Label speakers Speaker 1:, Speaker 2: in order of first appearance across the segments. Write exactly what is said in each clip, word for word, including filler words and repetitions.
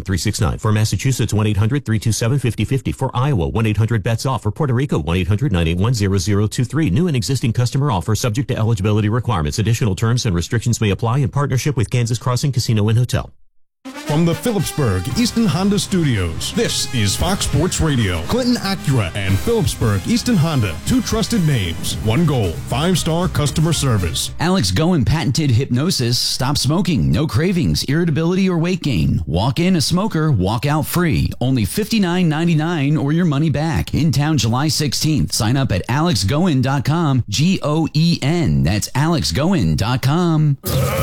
Speaker 1: three six nine. For Massachusetts, one eight hundred three two seven five zero five zero. For Iowa, one eight hundred bets off. For Puerto Rico, one eight hundred nine eight one zero zero two three. New and existing customer offer subject to eligibility requirements. Additional terms and restrictions may apply in partnership with Kansas Crossing Casino and Hotel.
Speaker 2: From the Phillipsburg Easton Honda Studios, this is Fox Sports Radio. Clinton Acura and Phillipsburg Easton Honda, two trusted names, one goal, five-star customer service.
Speaker 3: Alex Goen patented hypnosis. Stop smoking, no cravings, irritability, or weight gain. Walk in a smoker, walk out free. Only fifty-nine ninety-nine or your money back. In town July sixteenth. Sign up at alex goen dot com, G O E N. That's alex goen dot com.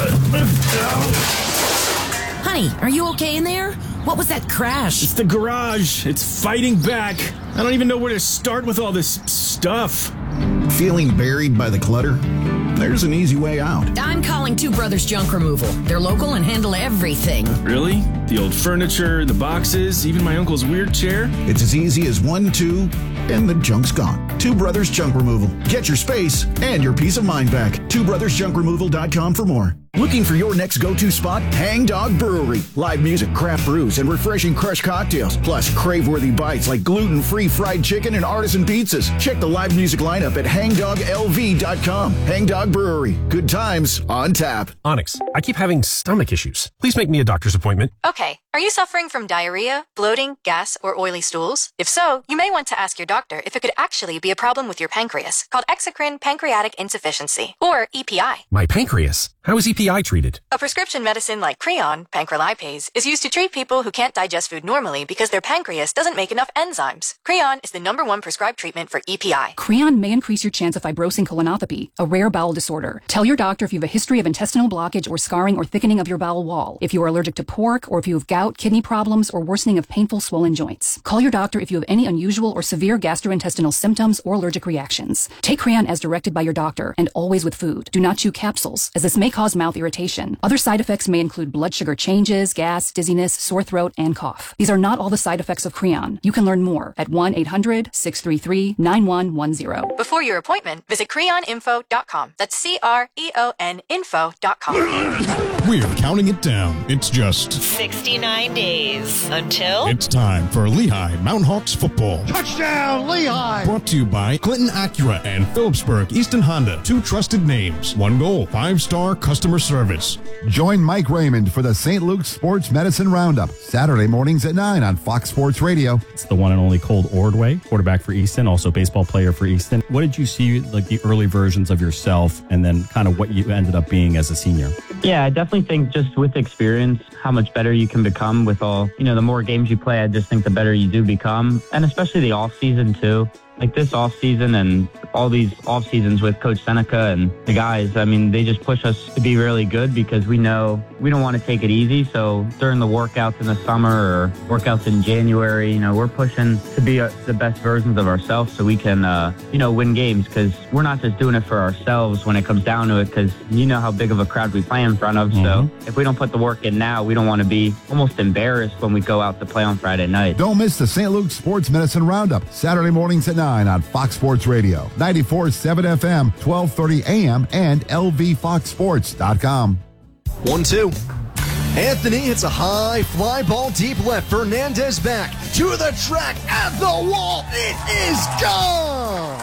Speaker 4: Honey, are you okay in there? What was that crash?
Speaker 5: It's the garage. It's fighting back. I don't even know where to start with all this stuff.
Speaker 6: Feeling buried by the clutter? There's an easy way out.
Speaker 4: I'm calling Two Brothers Junk Removal. They're local and handle everything.
Speaker 5: Really? The old furniture, the boxes, even my uncle's weird chair?
Speaker 6: It's as easy as one, two, and the junk's gone. Two Brothers Junk Removal. Get your space and your peace of mind back. two brothers junk removal dot com for more. Looking for your next go-to spot? Hang Dog Brewery. Live music, craft brews, and refreshing crushed cocktails. Plus, crave-worthy bites like gluten-free fried chicken and artisan pizzas. Check the live music lineup at hang dog L V dot com. Hang Dog Brewery. Good times on tap.
Speaker 7: Onyx, I keep having stomach issues. Please make me a doctor's appointment.
Speaker 8: Okay. Are you suffering from diarrhea, bloating, gas, or oily stools? If so, you may want to ask your doctor if it could actually be a problem with your pancreas, called exocrine pancreatic insufficiency, or E P I.
Speaker 7: My pancreas? How is E P I treated?
Speaker 8: A prescription medicine like Creon, pancrelipase, is used to treat people who can't digest food normally because their pancreas doesn't make enough enzymes. Creon is the number one prescribed treatment for E P I.
Speaker 9: Creon may increase your chance of fibrosing colonopathy, a rare bowel disorder. Tell your doctor if you have a history of intestinal blockage or scarring or thickening of your bowel wall, if you are allergic to pork, or if you have gout, kidney problems, or worsening of painful swollen joints. Call your doctor if you have any unusual or severe gastrointestinal symptoms or allergic reactions. Take Creon as directed by your doctor, and always with food. Do not chew capsules, as this may cause mouth irritation. Other side effects may include blood sugar changes, gas, dizziness, sore throat, and cough. These are not all the side effects of Creon. You can learn more at one eight hundred six three three nine one one zero.
Speaker 8: Before your appointment, visit creon info dot com. That's C R E O N info dot com.
Speaker 2: We're counting it down. It's just
Speaker 10: sixty-nine days until
Speaker 2: it's time for Lehigh Mountain Hawks football.
Speaker 11: Touchdown, Lehigh!
Speaker 2: Brought to you by Clinton Acura and Phillipsburg Easton Honda, two trusted names, one goal, five-star customer service.
Speaker 11: Join Mike Raymond for the Saint Luke's Sports Medicine Roundup, Saturday mornings at nine on Fox Sports Radio.
Speaker 12: It's the one and only Colt Ordway, quarterback for Easton, also baseball player for Easton. What did you see, like the early versions of yourself, and then kind of what you ended up being as a senior?
Speaker 13: Yeah, I definitely think just with experience, how much better you can become with all, you know, the more games you play, I just think the better you do become. And especially the off season too. Like this off season and all these off seasons with Coach Seneca and the guys, I mean, they just push us to be really good because we know we don't want to take it easy. So during the workouts in the summer or workouts in January, you know, we're pushing to be a, the best versions of ourselves so we can, uh, you know, win games, because we're not just doing it for ourselves when it comes down to it, because you know how big of a crowd we play in front of. Mm-hmm. So if we don't put the work in now, we don't want to be almost embarrassed when we go out to play on Friday night.
Speaker 11: Don't miss the Saint Luke's Sports Medicine Roundup, Saturday mornings at nine on Fox Sports Radio, ninety-four point seven F M, twelve thirty A M, and L V fox sports dot com.
Speaker 14: one two. Anthony hits a high fly ball deep left. Fernandez back to the track at the wall. It is gone.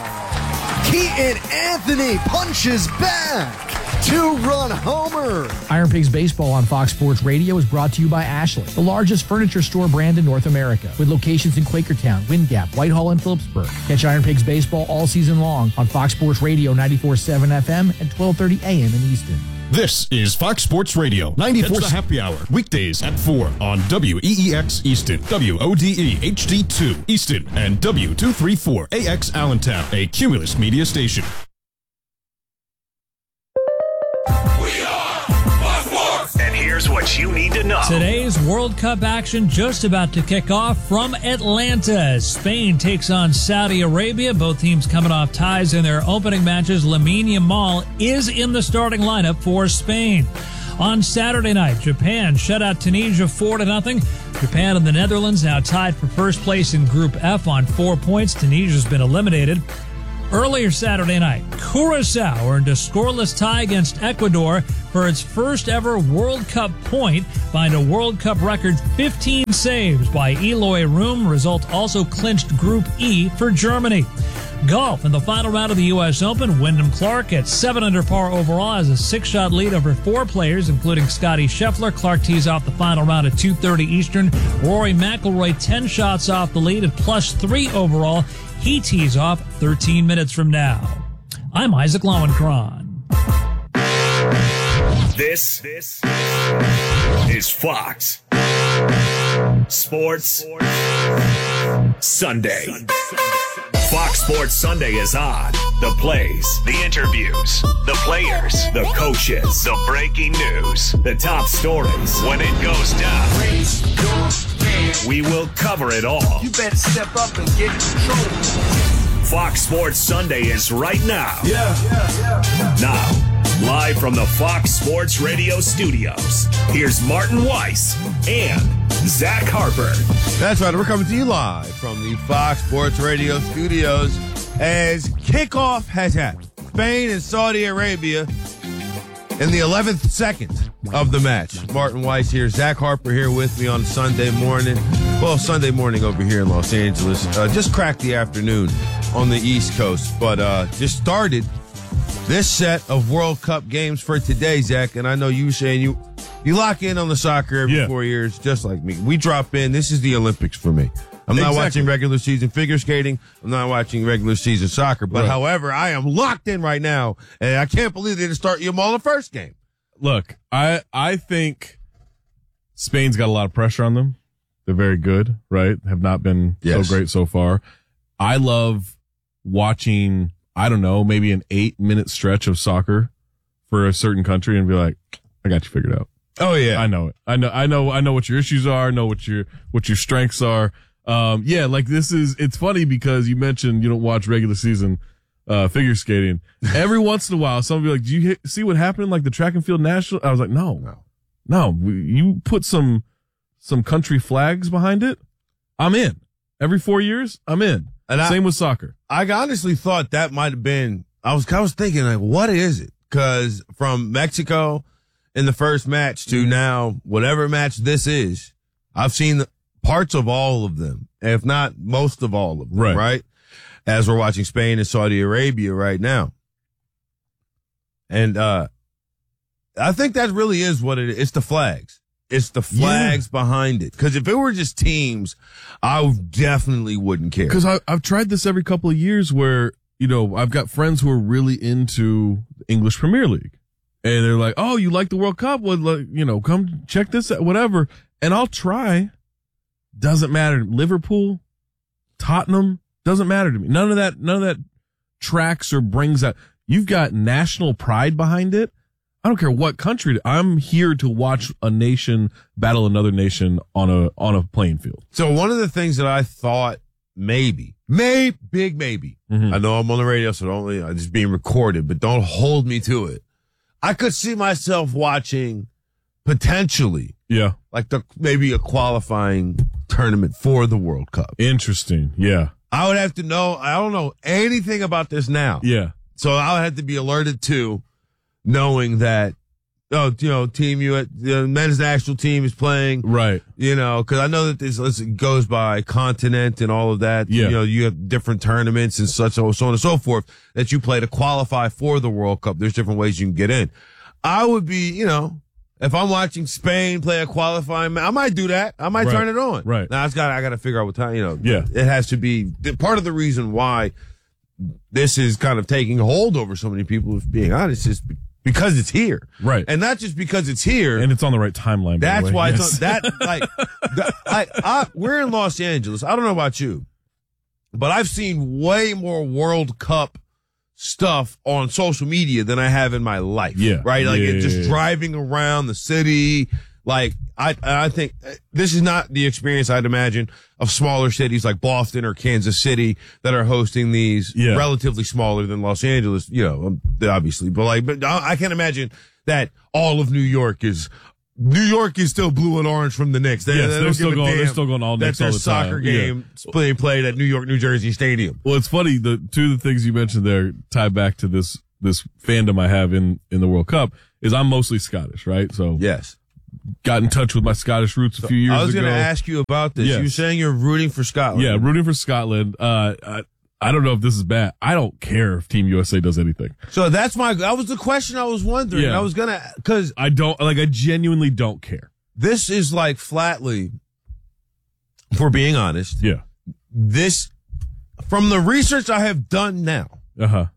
Speaker 14: Keaton Anthony punches back. Two-run homer.
Speaker 15: Iron Pigs Baseball on Fox Sports Radio is brought to you by Ashley, the largest furniture store brand in North America, with locations in Quakertown, Wind Gap, Whitehall, and Phillipsburg. Catch Iron Pigs Baseball all season long on Fox Sports Radio ninety-four point seven F M and twelve thirty A M in Easton.
Speaker 2: This is Fox Sports Radio, ninety-four Catch the Happy Hour, weekdays at four on W E E X Easton, W O D E H D two Easton, and W two thirty-four A X Allentown, a Cumulus media station.
Speaker 16: Here's what you need to know.
Speaker 17: Today's World Cup action just about to kick off from Atlanta. Spain takes on Saudi Arabia. Both teams coming off ties in their opening matches. Lamine Yamal is in the starting lineup for Spain. On Saturday night, Japan shut out Tunisia four to nothing. Japan and the Netherlands now tied for first place in Group F on four points. Tunisia's been eliminated. Earlier Saturday night, Curacao earned a scoreless tie against Ecuador for its first ever World Cup point behind a World Cup record fifteen saves by Eloy Room. Result also clinched Group E for Germany. Golf in the final round of the U S Open. Wyndham Clark at seven under par overall has a six-shot lead over four players, including Scotty Scheffler. Clark tees off the final round at two thirty Eastern. Rory McIlroy ten shots off the lead at plus three overall. He tees off thirteen minutes from now. I'm Isaac Lowenkron.
Speaker 16: This, this is Fox Sports Sunday. Fox Sports Sunday is on. The plays, the interviews, the players, the coaches, the breaking news, the top stories. When it goes down, we will cover it all.
Speaker 18: You better step up and get in control.
Speaker 16: Fox Sports Sunday is right now.
Speaker 18: Yeah, yeah, yeah, yeah.
Speaker 16: Now, live from the Fox Sports Radio studios, here's Martin Weiss and Zach Harper.
Speaker 19: That's right. We're coming to you live from the Fox Sports Radio studios as kickoff has happened. Spain and Saudi Arabia in the eleventh second of the match. Martin Weiss here. Zach Harper here with me on Sunday morning. Well, Sunday morning over here in Los Angeles. Uh, just cracked the afternoon on the East Coast, but uh, just started this set of World Cup games for today, Zach. And I know you were saying you you lock in on the soccer every yeah. four years, just like me. We drop in. This is the Olympics for me. I'm not exactly. watching regular season figure skating. I'm not watching regular season soccer. But right. however, I am locked in right now, and I can't believe they didn't start you all the first game.
Speaker 20: Look, I I think Spain's got a lot of pressure on them. They're very good, right? Have not been yes. so great so far. I love watching, I don't know, maybe an eight-minute stretch of soccer for a certain country and be like, I got you figured out.
Speaker 19: Oh yeah,
Speaker 20: I know it. I know. I know. I know what your issues are. I know what your what your strengths are. Um, yeah, like this is. It's funny because you mentioned you don't watch regular season uh, figure skating. Every once in a while, somebody will be like, "Do you hit, see what happened? Like the track and field national?" I was like, "No, no, no. You put some some country flags behind it. I'm in. Every four years, I'm in. And same I, with soccer.
Speaker 19: I honestly thought that might have been. I was. I was thinking like, what is it? Because from Mexico in the first match to now, whatever match this is, I've seen parts of all of them, if not most of all of them, right? right? As we're watching Spain and Saudi Arabia right now. And uh I think that really is what it is. It's the flags. It's the flags yeah. behind it. Because if it were just teams, I definitely wouldn't care.
Speaker 20: Because I've tried this every couple of years where, you know, I've got friends who are really into the English Premier League. And they're like, oh, you like the World Cup? Well, like, you know, come check this out, whatever. And I'll try. Doesn't matter. Liverpool, Tottenham, doesn't matter to me. None of that, none of that tracks or brings out. You've got national pride behind it. I don't care what country. I'm here to watch a nation battle another nation on a, on a playing field.
Speaker 19: So one of the things that I thought maybe, may, big maybe, mm-hmm. I know I'm on the radio, so don't, I'm just being recorded, but don't hold me to it. I could see myself watching potentially,
Speaker 20: yeah,
Speaker 19: like the maybe a qualifying tournament for the World Cup.
Speaker 20: Interesting, yeah.
Speaker 19: I would have to know. I don't know anything about this now.
Speaker 20: Yeah,
Speaker 19: so I would have to be alerted to knowing that. Oh, you know, team you at the men's national team is playing,
Speaker 20: right? You
Speaker 19: know, because I know that this listen, goes by continent and all of that.
Speaker 20: Yeah,
Speaker 19: you know, you have different tournaments and such, so on and so forth that you play to qualify for the World Cup. There's different ways you can get in. I would be, you know, if I'm watching Spain play a qualifying, I might do that. I might
Speaker 20: right.
Speaker 19: turn it on.
Speaker 20: Right
Speaker 19: now, it's got I got to figure out what time. You know,
Speaker 20: yeah,
Speaker 19: it has to be part of the reason why this is kind of taking hold over so many people. If being honest, is because it's here,
Speaker 20: right?
Speaker 19: And not just because it's here,
Speaker 20: and it's on the right timeline. By
Speaker 19: That's
Speaker 20: the way.
Speaker 19: why
Speaker 20: yes.
Speaker 19: it's on, that like the, I, I we're in Los Angeles. I don't know about you, but I've seen way more World Cup stuff on social media than I have in my life.
Speaker 20: Yeah,
Speaker 19: right. Like
Speaker 20: yeah,
Speaker 19: it, just
Speaker 20: yeah, yeah.
Speaker 19: driving around the city. Like I, I think this is not the experience I'd imagine of smaller cities like Boston or Kansas City that are hosting these
Speaker 20: yeah.
Speaker 19: relatively smaller than Los Angeles, you know, obviously, but like, but I can't imagine that all of New York is New York is still blue and orange from the Knicks. They,
Speaker 20: yes,
Speaker 19: they
Speaker 20: they're
Speaker 19: don't
Speaker 20: still
Speaker 19: give a
Speaker 20: going. They're
Speaker 19: damn
Speaker 20: still going all
Speaker 19: that
Speaker 20: Knicks
Speaker 19: their
Speaker 20: all the time.
Speaker 19: soccer game
Speaker 20: Yeah.
Speaker 19: being played at New York, New Jersey Stadium.
Speaker 20: Well, it's funny. The two of the things you mentioned there tie back to this this fandom I have in in the World Cup. Is I'm mostly Scottish, right? So
Speaker 19: yes,
Speaker 20: got in touch with my Scottish roots a few years ago.
Speaker 19: I was going to ask you about this.
Speaker 20: Yes.
Speaker 19: You're saying you're rooting for Scotland.
Speaker 20: Yeah, rooting for Scotland. Uh, I, I don't know if this is bad. I don't care if Team U S A does anything.
Speaker 19: So that's my. That was the question I was wondering.
Speaker 20: Yeah.
Speaker 19: I was gonna because
Speaker 20: I don't like. I genuinely don't care.
Speaker 19: This is like flatly, for being honest.
Speaker 20: Yeah.
Speaker 19: This, from the research I have done now.
Speaker 20: Uh huh.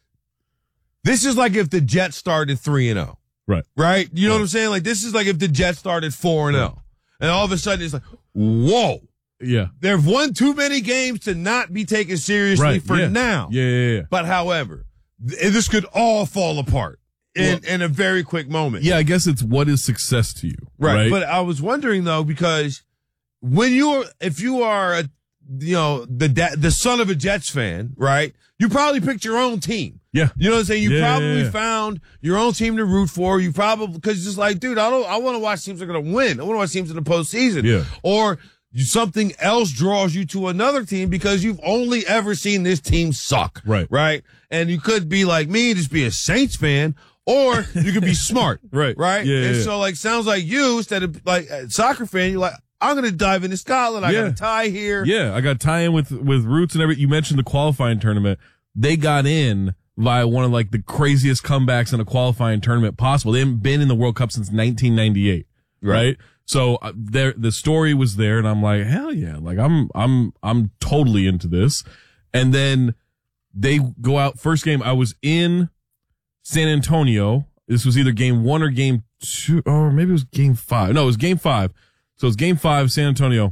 Speaker 19: This is like if the Jets started three and zero.
Speaker 20: Right.
Speaker 19: Right. You know
Speaker 20: right.
Speaker 19: what I'm saying? Like this is like if the Jets started four and zero, and all of a sudden it's like, whoa.
Speaker 20: Yeah.
Speaker 19: They've won too many games to not be taken seriously
Speaker 20: right.
Speaker 19: for
Speaker 20: yeah.
Speaker 19: now.
Speaker 20: Yeah, yeah, yeah.
Speaker 19: But however, th- this could all fall apart in, well, in a very quick moment.
Speaker 20: Yeah, I guess it's what is success to you.
Speaker 19: Right.
Speaker 20: right?
Speaker 19: But I was wondering though, because when you're, if you are a, you know, the da- the son of a Jets fan, right? You probably picked your own team.
Speaker 20: Yeah.
Speaker 19: You know what I'm saying? You
Speaker 20: yeah,
Speaker 19: probably
Speaker 20: yeah, yeah.
Speaker 19: found your own team to root for. You probably, because it's just like, dude, I don't, I want to watch teams that are going to win. I want to watch teams in the postseason.
Speaker 20: Yeah.
Speaker 19: Or you, something else draws you to another team because you've only ever seen this team suck.
Speaker 20: Right.
Speaker 19: Right. And you could be like me, just be a Saints fan, or you could be smart.
Speaker 20: Right.
Speaker 19: Right.
Speaker 20: Yeah,
Speaker 19: and
Speaker 20: yeah.
Speaker 19: so like, sounds like you, instead of like a soccer fan, you're like, I'm going to dive into Scotland. I
Speaker 20: yeah.
Speaker 19: got a tie here.
Speaker 20: Yeah. I got tie in with, with roots and everything. You mentioned the qualifying tournament. They got in via one of like the craziest comebacks in a qualifying tournament possible. They haven't been in the World Cup since nineteen ninety-eight. Right. right? So uh, there, the story was there and I'm like, hell yeah. Like I'm, I'm, I'm totally into this. And then they go out first game. I was in San Antonio. This was either game one or game two, or maybe it was game five. No, it was game five. So it's game five, San Antonio.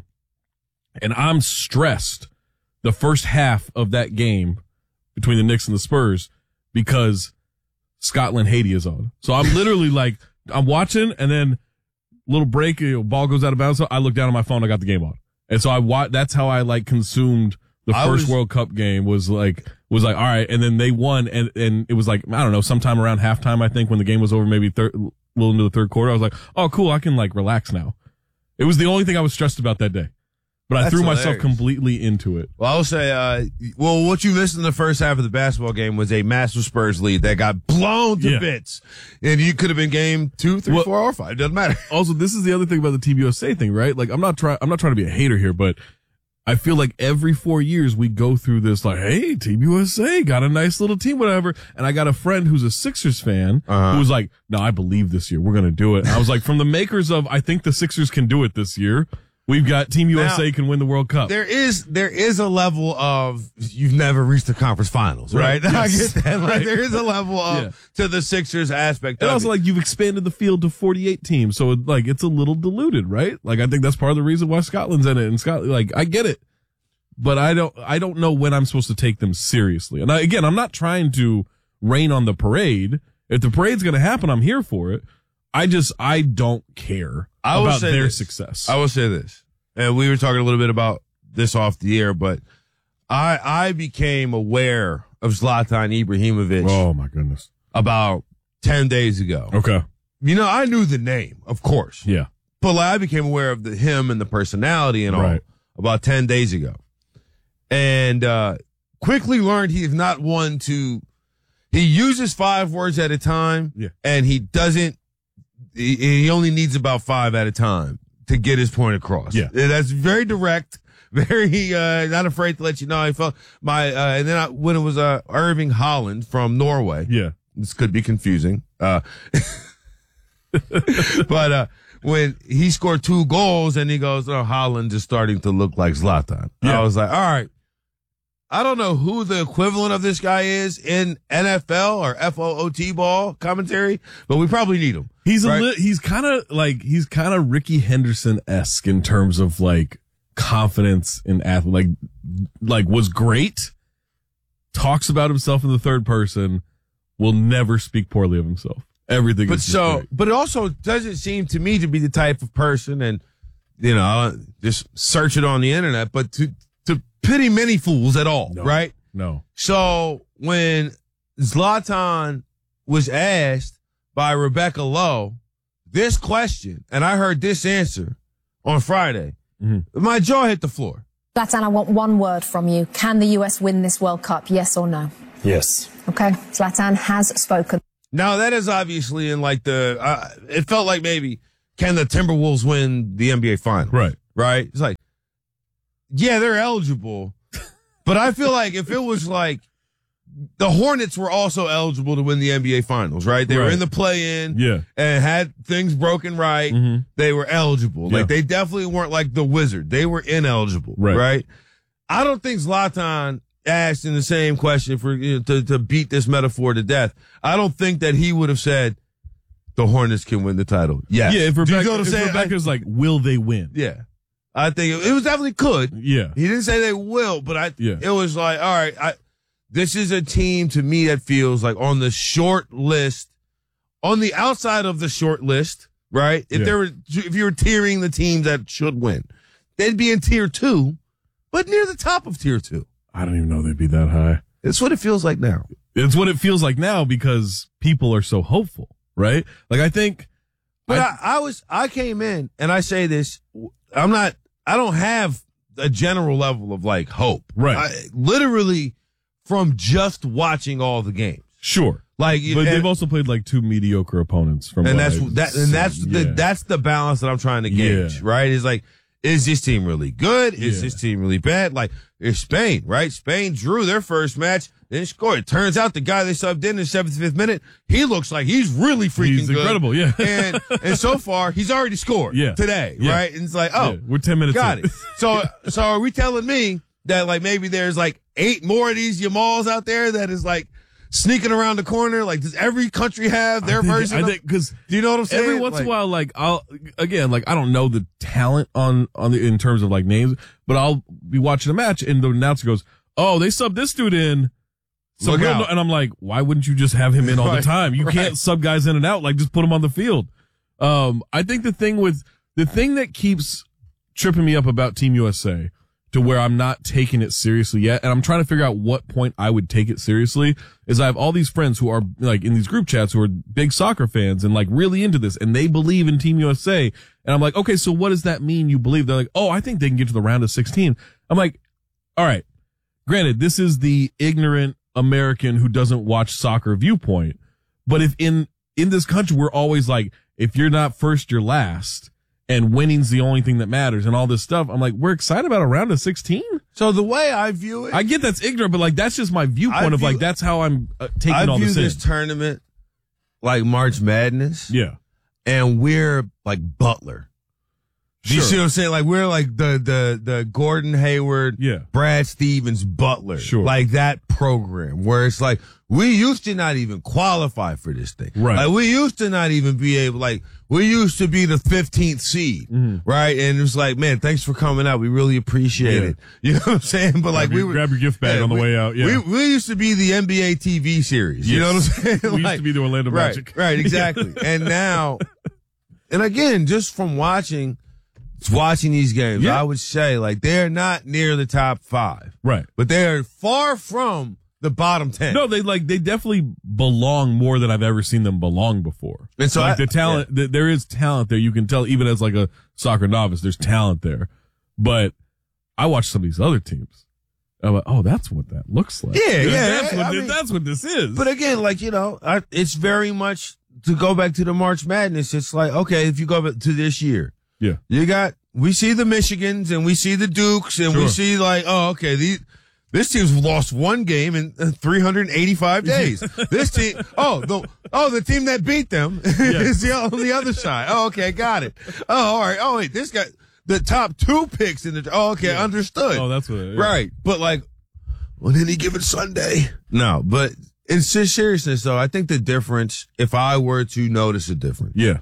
Speaker 20: And I'm stressed the first half of that game between the Knicks and the Spurs because Scotland Haiti is on. So I'm literally like, I'm watching and then little break, you know, ball goes out of bounds. So I look down at my phone, I got the game on. And so I wa- that's how I like consumed the
Speaker 19: I
Speaker 20: first
Speaker 19: was,
Speaker 20: World Cup game was like, was like, all right. And then they won and, and it was like, I don't know, sometime around halftime, I think when the game was over, maybe third, a little into the third quarter, I was like, oh, cool. I can like relax now. It was the only thing I was stressed about that day. But I
Speaker 19: That's
Speaker 20: threw
Speaker 19: hilarious.
Speaker 20: myself completely into it.
Speaker 19: Well, I'll say, uh, well, what you missed in the first half of the basketball game was a massive Spurs lead that got blown to
Speaker 20: Yeah.
Speaker 19: bits. And you could have been game two, three,
Speaker 20: Well,
Speaker 19: four, or five. It doesn't matter.
Speaker 20: Also, this is the other thing about the Team U S A thing, right? Like, I'm not trying, I'm not trying to be a hater here, but I feel like every four years we go through this, like, hey, Team U S A got a nice little team, whatever. And I got a friend who's a Sixers fan
Speaker 19: Uh-huh.
Speaker 20: who was like, no, I believe this year we're going to do it. And I was like, from the makers of, I think the Sixers can do it this year. We've got Team U S A
Speaker 19: Now,
Speaker 20: can win the World Cup.
Speaker 19: There is, there is a level of, you've never reached the conference finals, right?
Speaker 20: Right.
Speaker 19: I
Speaker 20: Yes.
Speaker 19: get that. Like,
Speaker 20: Right.
Speaker 19: there is a level of,
Speaker 20: Yeah.
Speaker 19: to the Sixers aspect
Speaker 20: And
Speaker 19: of
Speaker 20: also,
Speaker 19: it.
Speaker 20: like, you've expanded the field to forty-eight teams, so it, like it's a little diluted, right? Like, I think that's part of the reason why Scotland's in it. And Scotland, like, I get it, but I don't, I don't know when I'm supposed to take them seriously. And I, again, I'm not trying to rain on the parade. If the parade's going to happen, I'm here for it. I just, I don't care
Speaker 19: I will
Speaker 20: about
Speaker 19: say
Speaker 20: their
Speaker 19: this.
Speaker 20: success.
Speaker 19: I will say this. And we were talking a little bit about this off the air, but I I became aware of Zlatan Ibrahimovic
Speaker 20: Oh my goodness!
Speaker 19: about ten days ago.
Speaker 20: Okay,
Speaker 19: You know, I knew the name, of course,
Speaker 20: yeah,
Speaker 19: but like, I became aware of the him and the personality and all
Speaker 20: Right.
Speaker 19: about ten days ago, and uh, quickly learned he is not one to. He uses five words at a time,
Speaker 20: Yeah.
Speaker 19: and he doesn't. He, he only needs about five at a time to get his point across.
Speaker 20: Yeah.
Speaker 19: And that's very direct, very uh, not afraid to let you know. I felt my uh, and then I, when it was uh, Irving Holland from Norway.
Speaker 20: yeah,
Speaker 19: This could be confusing. Uh, but uh, when he scored two goals and he goes, "Oh, Holland is starting to look like Zlatan."
Speaker 20: Yeah.
Speaker 19: I was like, "All right." I don't know who the equivalent of this guy is in N F L or F O O T ball commentary, but we probably need him.
Speaker 20: he's a
Speaker 19: right?
Speaker 20: li- he's kind of like he's kind of Ricky Henderson esque in terms of like confidence in athlete. Like, like was great. Talks about himself in the third person. Will never speak poorly of himself. Everything.
Speaker 19: But
Speaker 20: is just
Speaker 19: so,
Speaker 20: great.
Speaker 19: but it also doesn't seem to me to be the type of person, and you know, I'll just search it on the internet, but to to pity many fools at all,
Speaker 20: No.
Speaker 19: right?
Speaker 20: no.
Speaker 19: So when Zlatan was asked by Rebecca Lowe, this question, and I heard this answer on Friday,
Speaker 20: mm-hmm.
Speaker 19: my jaw hit the floor.
Speaker 21: Zlatan, I want one word from you. Can the U S win this World Cup, yes or no?
Speaker 22: Yes.
Speaker 21: Okay, Zlatan has spoken.
Speaker 19: Now, that is obviously in like the, uh, it felt like maybe, can the Timberwolves win the N B A Finals?
Speaker 20: Right.
Speaker 19: Right? It's like, yeah, they're eligible, but I feel like if it was like, the Hornets were also eligible to win the N B A Finals, right? They
Speaker 20: right.
Speaker 19: were in the play-in
Speaker 20: yeah.
Speaker 19: and had things broken right.
Speaker 20: Mm-hmm.
Speaker 19: They were eligible.
Speaker 20: Yeah.
Speaker 19: Like, they definitely weren't like the Wizard. They were ineligible,
Speaker 20: right?
Speaker 19: right? I don't think Zlatan asked in the same question for you know, to, to beat this metaphor to death. I don't think that he would have said the Hornets can win the title. Yes.
Speaker 20: Yeah, if Rebecca,
Speaker 19: you know what I'm
Speaker 20: if
Speaker 19: saying?
Speaker 20: Rebecca's like, will they win?
Speaker 19: Yeah. I think it, it was definitely could.
Speaker 20: Yeah.
Speaker 19: He didn't say they will, but I.
Speaker 20: Yeah.
Speaker 19: It was like, all right, I. This is a team to me that feels like on the short list, on the outside of the short list, right? If
Speaker 20: Yeah.
Speaker 19: there were, if you were tiering the teams that should win, they'd be in tier two, but near the top of tier two.
Speaker 20: I don't even know they'd be that high.
Speaker 19: It's what it feels like now.
Speaker 20: It's what it feels like now because people are so hopeful, right? Like I think.
Speaker 19: But
Speaker 20: I,
Speaker 19: I, I was, I came in and I say this, I'm not, I don't have a general level of like hope.
Speaker 20: Right.
Speaker 19: I, literally from just watching all the games.
Speaker 20: Sure.
Speaker 19: Like,
Speaker 20: but
Speaker 19: and,
Speaker 20: they've also played like two mediocre opponents from
Speaker 19: and
Speaker 20: what
Speaker 19: that's
Speaker 20: I've
Speaker 19: that, and that's
Speaker 20: seen.
Speaker 19: the
Speaker 20: Yeah.
Speaker 19: that's the balance that I'm trying to gauge,
Speaker 20: Yeah.
Speaker 19: right? Is like, is this team really good? Is
Speaker 20: Yeah.
Speaker 19: this team really bad? Like, it's Spain, right? Spain drew their first match, then scored. It turns out the guy they subbed in in the seventy-fifth minute, he looks like he's really freaking
Speaker 20: He's
Speaker 19: good.
Speaker 20: incredible, yeah.
Speaker 19: and and so far, he's already scored
Speaker 20: Yeah.
Speaker 19: today,
Speaker 20: Yeah.
Speaker 19: right? And it's like, oh,
Speaker 20: Yeah. We're ten minutes
Speaker 19: got
Speaker 20: in.
Speaker 19: it. So so are we telling me that like maybe there's like eight more of these Yamals out there that is like sneaking around the corner? Like, does every country have their
Speaker 20: I think,
Speaker 19: version?
Speaker 20: I
Speaker 19: of-
Speaker 20: think because
Speaker 19: do you know what I'm saying?
Speaker 20: every once
Speaker 19: Like-
Speaker 20: in a while, like I'll again, like I don't know the talent on on the in terms of like names, but I'll be watching a match and the announcer goes, "Oh, they subbed this dude in." So
Speaker 19: Look
Speaker 20: real
Speaker 19: out.
Speaker 20: no- and I'm like, why wouldn't you just have him in all
Speaker 19: Right,
Speaker 20: the time? You
Speaker 19: right.
Speaker 20: can't sub guys in and out. Like, just put him on the field. Um, I think the thing with the thing that keeps tripping me up about Team U S A to where I'm not taking it seriously yet, and I'm trying to figure out what point I would take it seriously, is I have all these friends who are like in these group chats who are big soccer fans and like really into this, and they believe in Team U S A. And I'm like, okay, so what does that mean you believe? They're like, oh, I think they can get to the round of sixteen. I'm like, all right, granted, this is the ignorant American who doesn't watch soccer viewpoint, but if in, in this country, we're always like, if you're not first, you're last. And winning's the only thing that matters and all this stuff. I'm like, we're excited about a round of sixteen?
Speaker 19: So the way I view it,
Speaker 20: I get that's ignorant, but like, that's just my viewpoint
Speaker 19: I
Speaker 20: of
Speaker 19: view-
Speaker 20: like, that's how I'm uh, taking
Speaker 19: I
Speaker 20: all
Speaker 19: view
Speaker 20: this
Speaker 19: this
Speaker 20: in.
Speaker 19: tournament like March Madness.
Speaker 20: Yeah.
Speaker 19: And we're like Butler. Do you
Speaker 20: Sure.
Speaker 19: see what I'm saying? Like we're like the the the Gordon Hayward,
Speaker 20: Yeah.
Speaker 19: Brad Stevens Butler.
Speaker 20: Sure.
Speaker 19: Like that program where it's like we used to not even qualify for this thing.
Speaker 20: Right.
Speaker 19: Like we used to not even be able like we used to be the fifteenth seed.
Speaker 20: Mm-hmm.
Speaker 19: Right. And it was like, man, thanks for coming out. We really appreciate
Speaker 20: Yeah.
Speaker 19: it. You know what I'm saying? But like
Speaker 20: Grab
Speaker 19: we
Speaker 20: your-
Speaker 19: were,
Speaker 20: grab your gift bag on the
Speaker 19: we-
Speaker 20: way out, yeah.
Speaker 19: We, we used to be the N B A T V series. You know what I'm saying?
Speaker 20: We used
Speaker 19: Like-
Speaker 20: to be the Orlando
Speaker 19: right,
Speaker 20: Magic.
Speaker 19: Right, exactly. And now, and again, just from watching, watching these games,
Speaker 20: Yeah.
Speaker 19: I would say like they're not near the top five,
Speaker 20: Right.
Speaker 19: but they're far from the bottom ten.
Speaker 20: No, they like, they definitely belong more than I've ever seen them belong before.
Speaker 19: And so
Speaker 20: like
Speaker 19: I-
Speaker 20: the talent, th- there is talent there. You can tell even as like a soccer novice, there's talent there. But I watch some of these other teams. I'm like, oh, that's what that looks like.
Speaker 19: Yeah, yeah,
Speaker 20: That's,
Speaker 19: I
Speaker 20: what, thi-
Speaker 19: mean-
Speaker 20: that's what this is.
Speaker 19: But again, like, you know, I, it's very much to go back to the March Madness. It's like, okay, if you go back to this year,
Speaker 20: yeah.
Speaker 19: you got, we see the Michigans and we see the Dukes and we
Speaker 20: Sure.
Speaker 19: see like, oh, okay, these, this team's lost one game in uh, three hundred eighty-five days. This team, oh, the, oh, the team that beat them is the, on the other side. Oh, okay, got it. Oh, all right. Oh, wait, this guy, the top two picks in the, oh, okay,
Speaker 20: Yeah.
Speaker 19: understood.
Speaker 20: Oh, that's what it is.
Speaker 19: Right. But like, on any given Sunday. No, but in se- seriousness though, I think the difference, if I were to notice a difference,
Speaker 20: Yeah.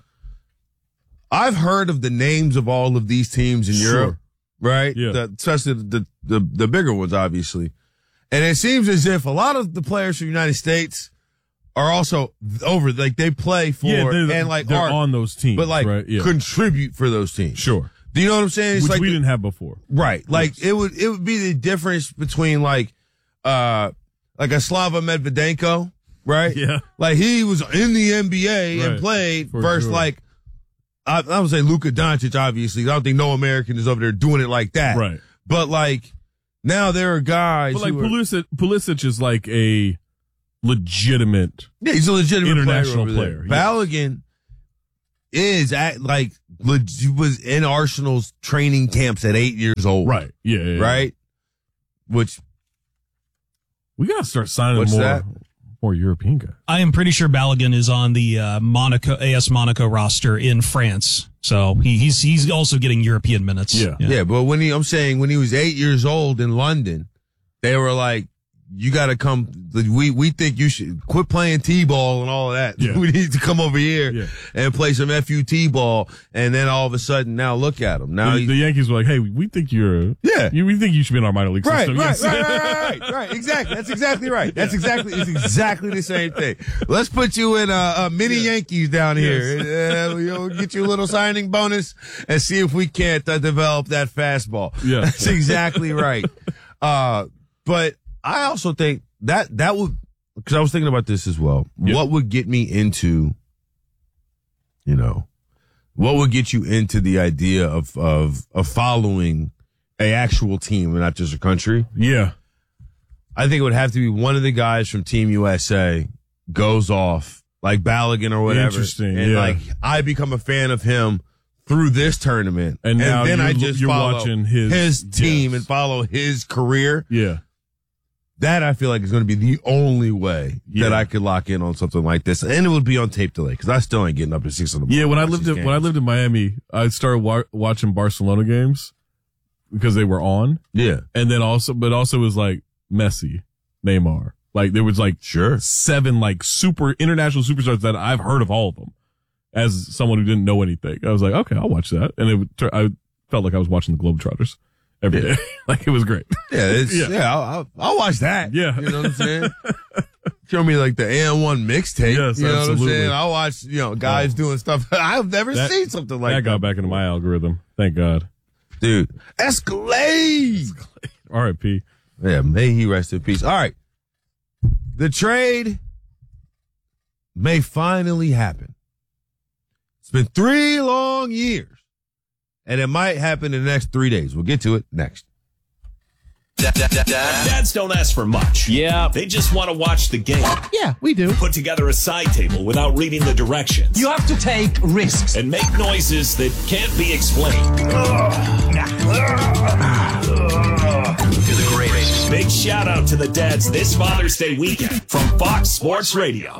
Speaker 19: I've heard of the names of all of these teams in
Speaker 20: Sure.
Speaker 19: Europe, right?
Speaker 20: Yeah.
Speaker 19: The, especially the, the, the bigger ones, obviously. And it seems as if a lot of the players from the United States are also over, like they play for
Speaker 20: Yeah, they're,
Speaker 19: and like
Speaker 20: they're
Speaker 19: are,
Speaker 20: on those teams.
Speaker 19: but like
Speaker 20: right? Yeah.
Speaker 19: contribute for those teams.
Speaker 20: Sure.
Speaker 19: Do you know what I'm saying? It's
Speaker 20: Which
Speaker 19: like
Speaker 20: we
Speaker 19: the-
Speaker 20: didn't have before.
Speaker 19: Right. Like
Speaker 20: Yes.
Speaker 19: it would it would be the difference between like uh like a Slava Medvedenko, right?
Speaker 20: Yeah.
Speaker 19: Like he was in the N B A and
Speaker 20: Right.
Speaker 19: played
Speaker 20: For
Speaker 19: versus
Speaker 20: sure.
Speaker 19: like I, I would say Luka Doncic, obviously. I don't think no American is over there doing it like that.
Speaker 20: Right.
Speaker 19: But, like, now there are guys
Speaker 20: But, like,
Speaker 19: who are,
Speaker 20: Pulisic, Pulisic is like a legitimate
Speaker 19: yeah, he's a legitimate
Speaker 20: international
Speaker 19: player.
Speaker 20: player.
Speaker 19: player. Balogun is at, like, leg- was in Arsenal's training camps at eight years old.
Speaker 20: Right. Yeah. yeah, yeah.
Speaker 19: Right? Which.
Speaker 20: We got to start signing
Speaker 19: What's
Speaker 20: more,
Speaker 19: that?
Speaker 20: more European guys.
Speaker 1: I am pretty sure Balogun is on the uh, Monaco A S Monaco roster in France. So he, he's he's also getting European minutes.
Speaker 19: Yeah. yeah. Yeah, but when he, I'm saying when he was eight years old in London, they were like, you got to come. We we think you should quit playing T-ball and all of that.
Speaker 20: Yeah.
Speaker 19: We need to come over here
Speaker 20: Yeah.
Speaker 19: and play some F U T ball. And then all of a sudden, now look at him. Now
Speaker 20: the,
Speaker 19: he,
Speaker 20: the Yankees were like, hey, we think you're,
Speaker 19: Yeah.
Speaker 20: you, we think you should be in our minor league
Speaker 19: right,
Speaker 20: system.
Speaker 19: right,
Speaker 20: Yes.
Speaker 19: right, right, right, right. Exactly. That's exactly right. That's exactly. It's exactly the same thing. Let's put you in a, a mini Yankees down here. Uh, we'll get you a little signing bonus and see if we can't uh, develop that fastball.
Speaker 20: Yeah.
Speaker 19: That's exactly right. Uh, but I also think. That that would, because I was thinking about this as well.
Speaker 20: Yeah.
Speaker 19: What would get me into, you know, what would get you into the idea of of of following a actual team and not just a country?
Speaker 20: Yeah,
Speaker 19: I think it would have to be one of the guys from Team U S A goes off, like Balogun or whatever.
Speaker 20: Interesting,
Speaker 19: and
Speaker 20: yeah.
Speaker 19: like I become a fan of him through this tournament,
Speaker 20: And now
Speaker 19: then
Speaker 20: you're-
Speaker 19: I just
Speaker 20: you're
Speaker 19: follow
Speaker 20: watching his-
Speaker 19: team
Speaker 20: yes.
Speaker 19: and follow his career.
Speaker 20: Yeah.
Speaker 19: That I feel like is going to be the only way
Speaker 20: Yeah.
Speaker 19: that I could lock in on something like this, and it would be on tape delay because I still ain't getting up to six in the morning.
Speaker 20: Yeah, when I
Speaker 19: to watch
Speaker 20: lived
Speaker 19: these
Speaker 20: in, when I
Speaker 19: games.
Speaker 20: lived in Miami, I started wa- watching Barcelona games because they were on.
Speaker 19: Yeah.
Speaker 20: And then also, but also it was like Messi, Neymar. Like there was like
Speaker 19: sure
Speaker 20: seven like super international superstars that I've heard of all of them as someone who didn't know anything. I was like, okay, I'll watch that. And it would, tur- I felt like I was watching the Globetrotters every
Speaker 19: Yeah.
Speaker 20: day. Like it was great.
Speaker 19: Yeah, it's,
Speaker 20: Yeah.
Speaker 19: yeah, I'll, I'll, I'll watch that.
Speaker 20: Yeah.
Speaker 19: You know what I'm saying? Show me like the A M one mixtape.
Speaker 20: Yes,
Speaker 19: you know what I'm
Speaker 20: absolutely.
Speaker 19: saying? I'll watch, you know, guys
Speaker 20: Oh.
Speaker 19: doing stuff. I've never
Speaker 20: That-
Speaker 19: seen something like
Speaker 20: that.
Speaker 19: that.
Speaker 20: got back into my algorithm. Thank God.
Speaker 19: Dude, Escalade.
Speaker 20: R I P
Speaker 19: Yeah, may he rest in peace. All right. The trade may finally happen. It's been three long years, and it might happen in the next three days. We'll get to it next.
Speaker 16: Dads don't ask for much. Yeah. They just want to watch the game.
Speaker 22: Yeah, we do.
Speaker 16: Put together a side table without reading the directions.
Speaker 22: You have to take risks.
Speaker 16: And make noises that can't be explained.
Speaker 22: You're the greatest.
Speaker 16: Big shout out to the dads this Father's Day weekend from Fox Sports Radio.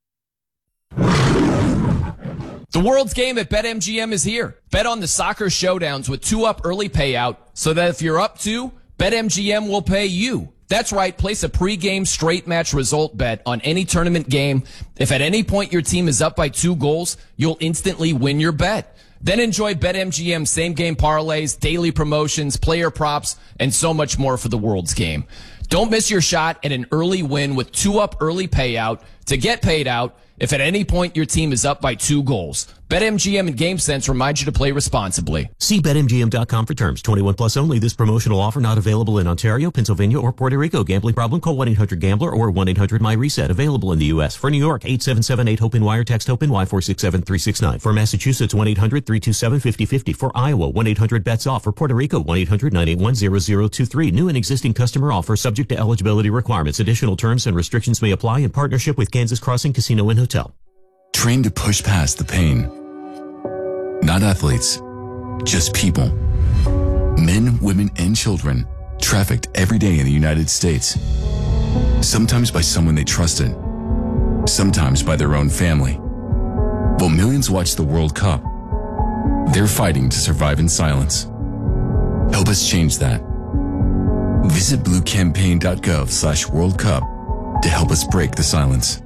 Speaker 23: The world's game at BetMGM is here. Bet on the soccer showdowns with two up early payout so that if you're up two, BetMGM will pay you. That's right. Place a pregame straight match result bet on any tournament game. If at any point your team is up by two goals, you'll instantly win your bet. Then enjoy BetMGM same game parlays, daily promotions, player props, and so much more for the world's game. Don't miss your shot at an early win with two up early payout to get paid out if at any point your team is up by two goals. BetMGM and GameSense remind you to play responsibly.
Speaker 24: See Bet M G M dot com for terms. twenty-one plus only. This promotional offer not available in Ontario, Pennsylvania, or Puerto Rico. Gambling problem? Call one eight hundred gambler or one eight hundred my reset. Available in the U S. For New York, eight seven seven eight HOPE wire. Text HOPE Y four six seven three six nine. For Massachusetts, one eight hundred three two seven five zero five zero. For Iowa, one eight hundred bets off. For Puerto Rico, one eight hundred nine eight one zero zero two three. New and existing customer offer subject to eligibility requirements. Additional terms and restrictions may apply in partnership with Kansas Crossing Casino and Hotel.
Speaker 25: Train to push past the pain. Not athletes, just people. Men, women, and children trafficked every day in the United States. Sometimes by someone they trusted. Sometimes by their own family. While millions watch the World Cup, they're fighting to survive in silence. Help us change that. Visit bluecampaign.gov slash World Cup to help us break the silence.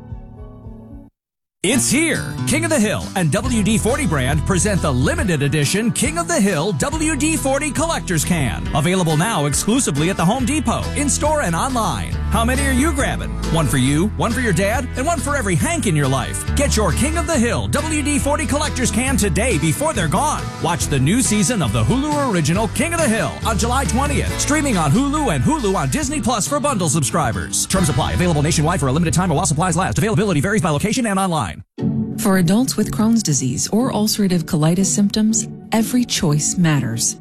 Speaker 26: It's here. King of the Hill and W D forty brand present the limited edition King of the Hill W D forty Collector's Can. Available now exclusively at the Home Depot, in-store and online. How many are you grabbing? One for you, one for your dad, and one for every Hank in your life. Get your King of the Hill W D forty Collector's Can today before they're gone. Watch the new season of the Hulu original King of the Hill on July twentieth. Streaming on Hulu and Hulu on Disney Plus for bundle subscribers. Terms apply. Available nationwide for a limited time or while supplies last. Availability varies by location and online.
Speaker 3: For adults with Crohn's disease or ulcerative colitis symptoms, every choice matters.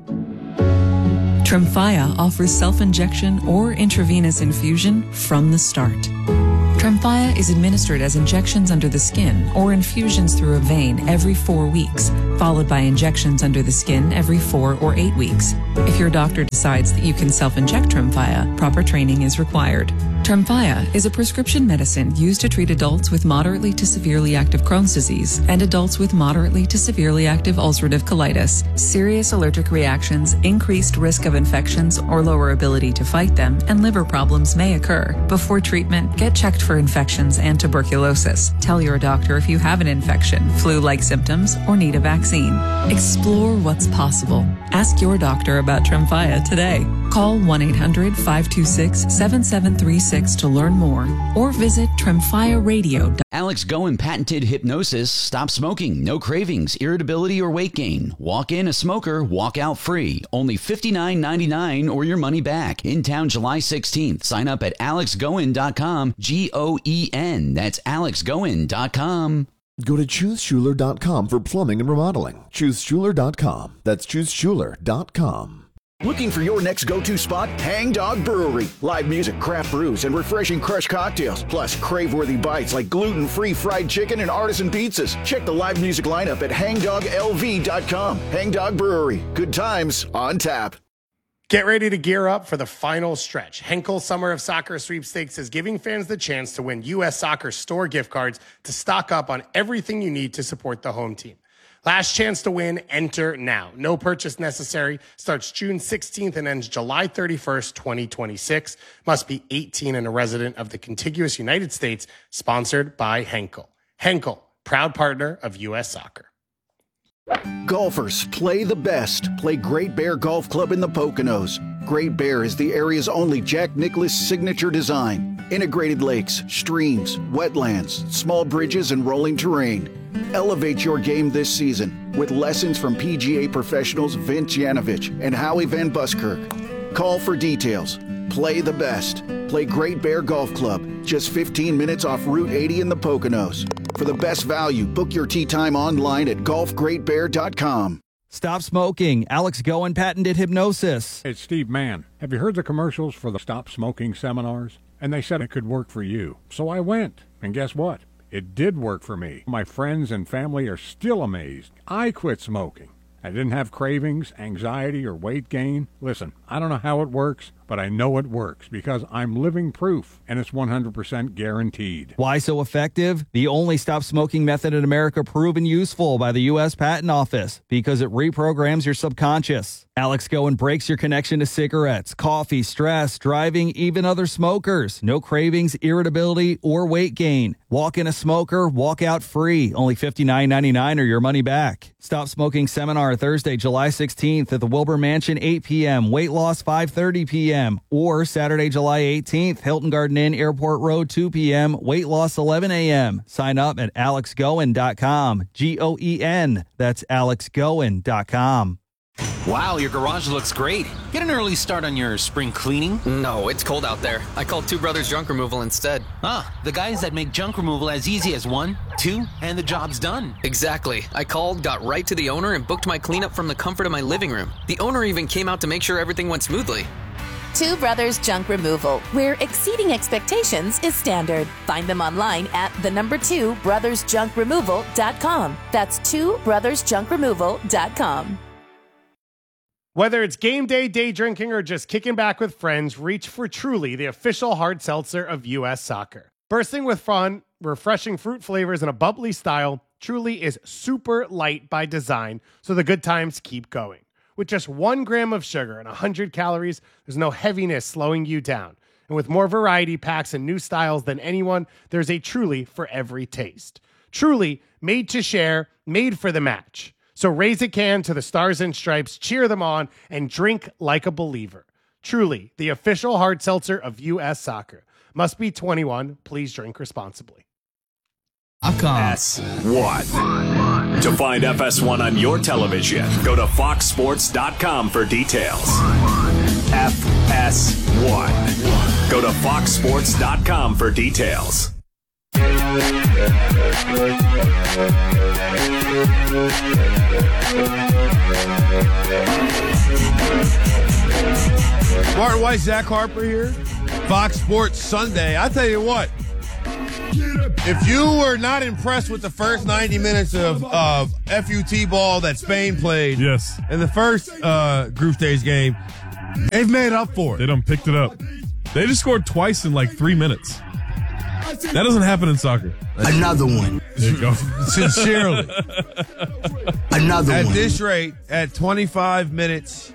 Speaker 3: Tremfya offers self-injection or intravenous infusion from the start. Tremfya is administered as injections under the skin or infusions through a vein every four weeks, followed by injections under the skin every four or eight weeks. If your doctor decides that you can self-inject Tremfya, proper training is required. Tremfya is a prescription medicine used to treat adults with moderately to severely active Crohn's disease and adults with moderately to severely active ulcerative colitis. Serious allergic reactions, increased risk of infections or lower ability to fight them, and liver problems may occur. Before treatment, get checked for infections and tuberculosis. Tell your doctor if you have an infection, flu-like symptoms, or need a vaccine. Explore what's possible. Ask your doctor about Tremfya today. Call one eight hundred five two six seven seven three six to learn more or visit tremfya radio dot com.
Speaker 4: Alex Goen patented hypnosis. Stop smoking, no cravings, irritability, or weight gain. Walk in a smoker, walk out free. Only fifty-nine ninety-nine or your money back. In town July sixteenth. Sign up at alex goen dot com. G O E N. That's alex goen dot com.
Speaker 5: Go to choose schuler dot com for plumbing and remodeling. choose schuler dot com. That's choose schuler dot com.
Speaker 6: Looking for your next go-to spot? Hang Dog Brewery. Live music, craft brews, and refreshing crushed cocktails. Plus, crave-worthy bites like gluten-free fried chicken and artisan pizzas. Check the live music lineup at hang dog l v dot com. Hang Dog Brewery. Good times on tap.
Speaker 7: Get ready to gear up for the final stretch. Henkel Summer of Soccer Sweepstakes is giving fans the chance to win U S Soccer store gift cards to stock up on everything you need to support the home team. Last chance to win, enter now. No purchase necessary. Starts June sixteenth and ends July thirty-first, twenty twenty-six. Must be eighteen and a resident of the contiguous United States. Sponsored by Henkel. Henkel, proud partner of U S Soccer.
Speaker 6: Golfers, play the best. Play Great Bear Golf Club in the Poconos. Great Bear is the area's only Jack Nicklaus signature design. Integrated lakes, streams, wetlands, small bridges, and rolling terrain. Elevate your game this season with lessons from P G A professionals Vince Yanovich and Howie Van Buskirk. Call for details. Play the best. Play Great Bear Golf Club, just fifteen minutes off Route eighty in the Poconos. For the best value, book your tee time online at golf great bear dot com.
Speaker 9: Stop smoking. Alex Goen patented hypnosis.
Speaker 27: It's Steve Mann. Have you heard the commercials for the Stop Smoking seminars? And they said it could work for you. So I went. And guess what? It did work for me. My friends and family are still amazed. I quit smoking. I didn't have cravings, anxiety, or weight gain. Listen, I don't know how it works, but I know it works because I'm living proof, and it's one hundred percent guaranteed.
Speaker 9: Why so effective? The only stop smoking method in America proven useful by the U S Patent Office because it reprograms your subconscious. Alex Goen breaks your connection to cigarettes, coffee, stress, driving, even other smokers. No cravings, irritability, or weight gain. Walk in a smoker, walk out free. Only fifty-nine ninety-nine or your money back. Stop Smoking Seminar Thursday, July sixteenth at the Wilbur Mansion, eight p.m. Weight loss, five thirty p.m. Or Saturday, July eighteenth, Hilton Garden Inn, Airport Road, two p.m. Weight loss, eleven a.m. Sign up at alex goen dot com. G O E N. That's alex goen dot com.
Speaker 28: Wow, your garage looks great. Get an early start on your spring cleaning?
Speaker 29: No, it's cold out there. I called Two Brothers Junk Removal instead.
Speaker 28: Ah, the guys that make junk removal as easy as one, two, and the job's done.
Speaker 29: Exactly. I called, got right to the owner, and booked my cleanup from the comfort of my living room. The owner even came out to make sure everything went smoothly.
Speaker 30: Two Brothers Junk Removal, where exceeding expectations is standard. Find them online at the number two brothers junk removal dot com. That's two brothers junk removal dot com.
Speaker 7: Whether it's game day, day drinking, or just kicking back with friends, reach for Truly, the official hard seltzer of U S Soccer. Bursting with fun, refreshing fruit flavors, and a bubbly style, Truly is super light by design, so the good times keep going. With just one gram of sugar and one hundred calories, there's no heaviness slowing you down. And with more variety packs and new styles than anyone, there's a Truly for every taste. Truly, made to share, made for the match. So raise a can to the Stars and Stripes, cheer them on, and drink like a believer. Truly, the official hard seltzer of U S Soccer. Must be twenty-one. Please drink responsibly.
Speaker 16: S one. To find F S one on your television, go to fox sports dot com for details. F S one. Go to fox sports dot com for details.
Speaker 19: Martin White, Zach Harper here. Fox Sports Sunday. I tell you what, if you were not impressed with the first ninety minutes of uh, F U T ball that Spain played,
Speaker 20: yes,
Speaker 19: in the first uh, group stage game, they've made up for it.
Speaker 20: They done picked it up. They just scored twice in like three minutes. That doesn't happen in soccer.
Speaker 22: Another one.
Speaker 20: There you go.
Speaker 19: Sincerely.
Speaker 22: Another
Speaker 19: at
Speaker 22: one.
Speaker 19: At this rate, at twenty-five minutes,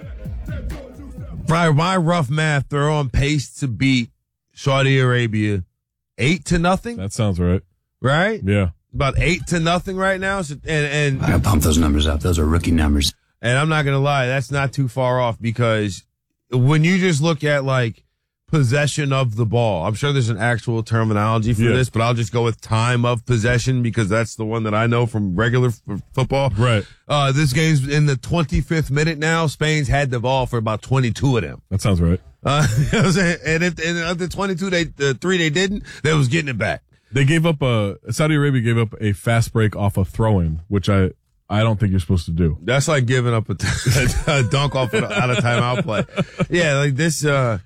Speaker 19: by my rough math, they're on pace to beat Saudi Arabia eight to nothing.
Speaker 20: That sounds right.
Speaker 19: Right?
Speaker 20: Yeah.
Speaker 19: About eight to nothing right now. So, and, and
Speaker 22: I gotta pump those numbers up. Those are rookie numbers.
Speaker 19: And I'm not going to lie, that's not too far off because when you just look at like possession of the ball, I'm sure there's an actual terminology for
Speaker 20: yeah.
Speaker 19: this, but I'll just go with time of possession because that's the one that I know from regular f- football.
Speaker 20: Right.
Speaker 19: Uh, this game's in the twenty-fifth minute now. Spain's had the ball for about twenty-two of them.
Speaker 20: That sounds right.
Speaker 19: Uh, you know what I'm saying? And if and of the twenty-two, they the three they didn't, they was getting it back.
Speaker 20: They gave up a Saudi Arabia gave up a fast break off a throw-in, which I I don't think you're supposed to do.
Speaker 19: That's like giving up a, t- a dunk off an out of timeout play. Yeah, like this. Uh,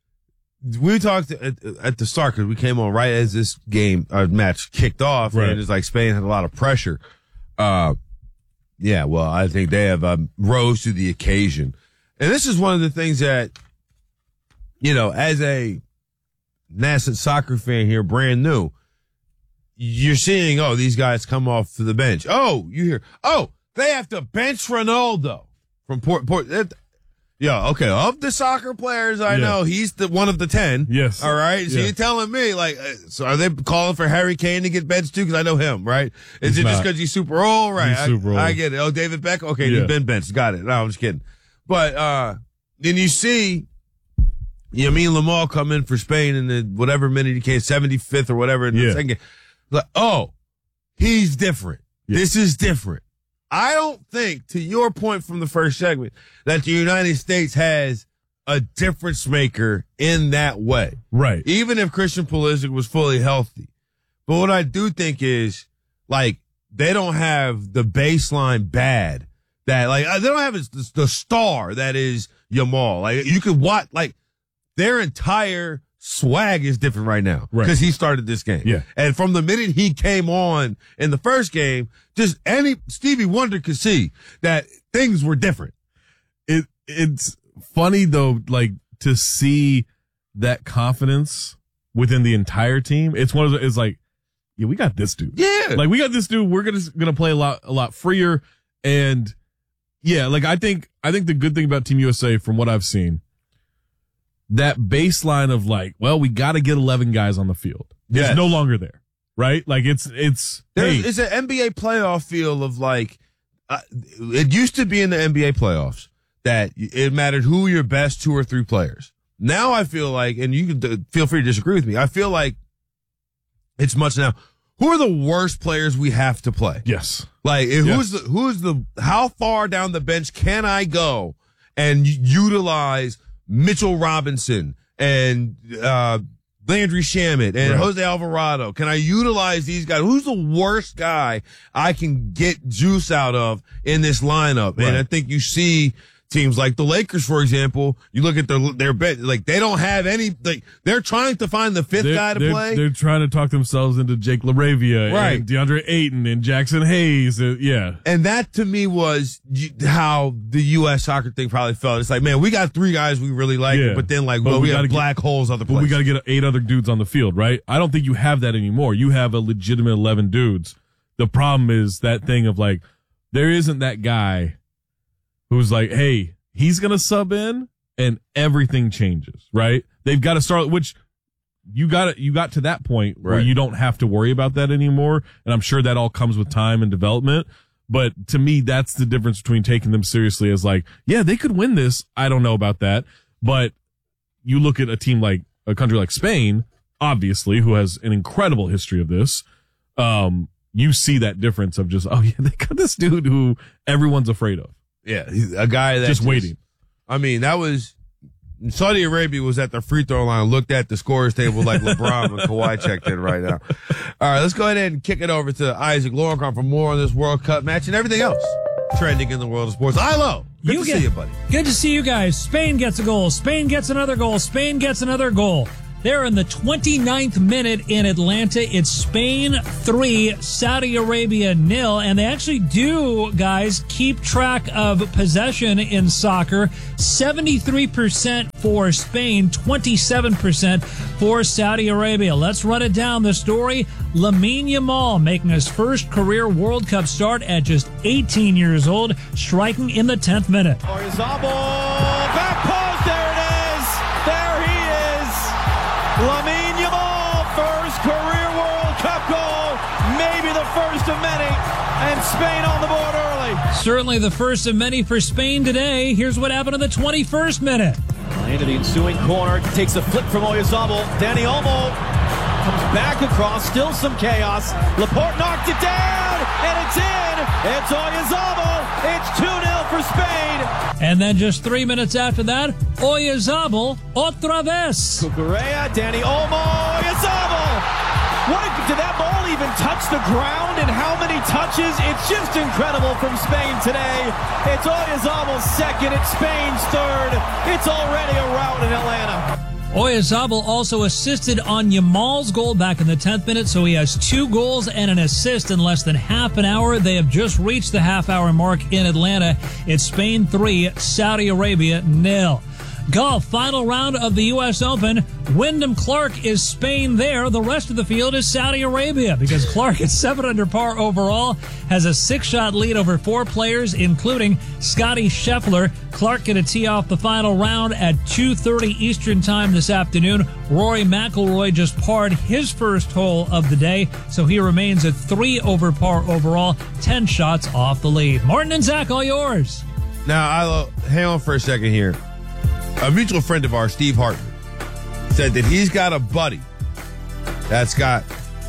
Speaker 19: we talked at, at the start because we came on right as this game uh, match kicked off,
Speaker 20: right.
Speaker 19: and it's like Spain had a lot of pressure. Uh, yeah, well, I think they have um, rose to the occasion, and this is one of the things that, you know, as a nascent soccer fan here, brand new, you're seeing, oh, these guys come off to the bench. Oh, you hear, oh, they have to bench Ronaldo from Port. Port that, yeah, okay. Of the soccer players I
Speaker 20: yeah.
Speaker 19: know, he's the one of the ten.
Speaker 20: Yes.
Speaker 19: All right. So
Speaker 20: yeah.
Speaker 19: you're telling me, like, uh, so are they calling for Harry Kane to get benched too? Because I know him, right? Is
Speaker 20: He's
Speaker 19: it
Speaker 20: not.
Speaker 19: just because he's super old? Right.
Speaker 20: He's
Speaker 19: I,
Speaker 20: super old.
Speaker 19: I get it. Oh, David Beckham. Okay,
Speaker 20: Yeah.
Speaker 19: he's been benched. Got it. No, I'm just kidding. But uh then you see, Yamin Lamal come in for Spain in the whatever minute he came, seventy-fifth or whatever in the
Speaker 20: Yeah.
Speaker 19: second game. Like, oh, he's different.
Speaker 20: Yeah.
Speaker 19: This is different. I don't think, to your point from the first segment, that the United States has a difference maker in that way.
Speaker 20: Right.
Speaker 19: Even if Christian Pulisic was fully healthy. But what I do think is, like, they don't have the baseline bad that, like, they don't have the, the star that is Yamal. Like, you could watch, like, their entire swag is different right now
Speaker 20: Right.
Speaker 19: because he started this game.
Speaker 20: Yeah.
Speaker 19: And from the minute he came on in the first game, just any Stevie Wonder could see that things were different.
Speaker 20: It it's funny though, like to see that confidence within the entire team. It's one of the, it's like, yeah, we got this dude.
Speaker 19: Yeah.
Speaker 20: Like we got this dude. We're gonna gonna play a lot a lot freer. And yeah, like I think I think the good thing about Team U S A from what I've seen, that baseline of like, well, we got to get eleven guys on the field.
Speaker 19: Yes.
Speaker 20: It's no longer there, right? Like it's it's
Speaker 19: There's,
Speaker 20: hey,
Speaker 19: it's an N B A playoff feel of like, uh, it used to be in the N B A playoffs that it mattered who your best two or three players. Now I feel like, and you can d- feel free to disagree with me, I feel like it's much now, who are the worst players we have to play?
Speaker 20: yes,
Speaker 19: Like,
Speaker 20: Yes.
Speaker 19: who's the, who's the, how far down the bench can I go and utilize Mitchell Robinson and, uh, Landry Shamet and
Speaker 20: Right.
Speaker 19: Jose Alvarado? Can I utilize these guys? Who's the worst guy I can get juice out of in this lineup?
Speaker 20: Right.
Speaker 19: And I think you see teams like the Lakers, for example, you look at their, their bench, like they don't have any, like they're trying to find the fifth
Speaker 20: they're,
Speaker 19: guy to
Speaker 20: they're,
Speaker 19: play.
Speaker 20: They're trying to talk themselves into Jake LaRavia
Speaker 19: Right.
Speaker 20: and DeAndre Ayton and Jackson Hayes. Uh, yeah.
Speaker 19: And that to me was y- how the U S soccer thing probably felt. It's like, man, we got three guys we really like,
Speaker 20: Yeah.
Speaker 19: but then like,
Speaker 20: But
Speaker 19: well, we,
Speaker 20: we
Speaker 19: got
Speaker 20: gotta
Speaker 19: black
Speaker 20: get-
Speaker 19: holes other
Speaker 20: But
Speaker 19: places.
Speaker 20: we got to get eight other dudes on the field, right? I don't think you have that anymore. You have a legitimate eleven dudes. The problem is that thing of like, there isn't that guy who's like, hey, he's going to sub in and everything changes, right? They've got to start, which you got you got to that point where
Speaker 19: Right.
Speaker 20: you don't have to worry about that anymore. And I'm sure that all comes with time and development. But to me, that's the difference between taking them seriously as like, yeah, they could win this. I don't know about that. But you look at a team like a country like Spain, obviously, who has an incredible history of this. Um, you see that difference of just, oh yeah, they got this dude who everyone's afraid of.
Speaker 19: Yeah, he's a guy that's
Speaker 20: Just waiting.
Speaker 19: I mean, that was Saudi Arabia was at the free throw line, looked at the scorers table like LeBron and Kawhi checked in right now. All right, let's go ahead and kick it over to Isaac Lowenkron for more on this World Cup match and everything else trending in the world of sports. Ilo, good
Speaker 2: you
Speaker 19: to
Speaker 2: get,
Speaker 19: see you, buddy.
Speaker 2: Good to see you guys. Spain gets a goal. Spain gets another goal. Spain gets another goal. They're in the twenty-ninth minute in Atlanta. It's Spain three, Saudi Arabia nil. And they actually do, guys, keep track of possession in soccer. seventy-three percent for Spain, twenty-seven percent for Saudi Arabia. Let's run it down. The story, Lamine Yamal making his first career World Cup start at just eighteen years old, striking in the tenth minute.
Speaker 8: Oyarzabal, back post, there it is. There he is. Lamine Yamal, first career World Cup goal, maybe the first of many, and Spain on the board early.
Speaker 2: Certainly the first of many for Spain today. Here's what happened in the twenty-first minute.
Speaker 8: Into the ensuing corner, takes a flip from Oyarzabal. Dani Olmo comes back across, still some chaos. Laporte knocked it down, and it's in. It's Oyarzabal. It's two nil for Spain.
Speaker 2: And then just three minutes after that, Oyarzabal otra vez.
Speaker 8: Cucurella, Dani Olmo, Oyarzabal. What a, did that ball even touch the ground, and how many touches? It's just incredible from Spain today. It's Oyarzabal's second. It's Spain's third. It's already a rout in Atlanta.
Speaker 2: Oyarzabal also assisted on Yamal's goal back in the tenth minute, so he has two goals and an assist in less than half an hour. They have just reached the half-hour mark in Atlanta. It's Spain three, Saudi Arabia nil. Golf, final round of the U S Open. Wyndham Clark is Spain there. The rest of the field is Saudi Arabia because Clark is seven under par overall, has a six-shot lead over four players, including Scotty Scheffler. Clark going to tee off the final round at two thirty Eastern time this afternoon. Rory McIlroy just parred his first hole of the day, so he remains at three over par overall, ten shots off the lead. Martin and Zach, all yours.
Speaker 19: Now, Ilo, hang on for a second here. A mutual friend of ours, Steve Hartman, said that he's got a buddy that's got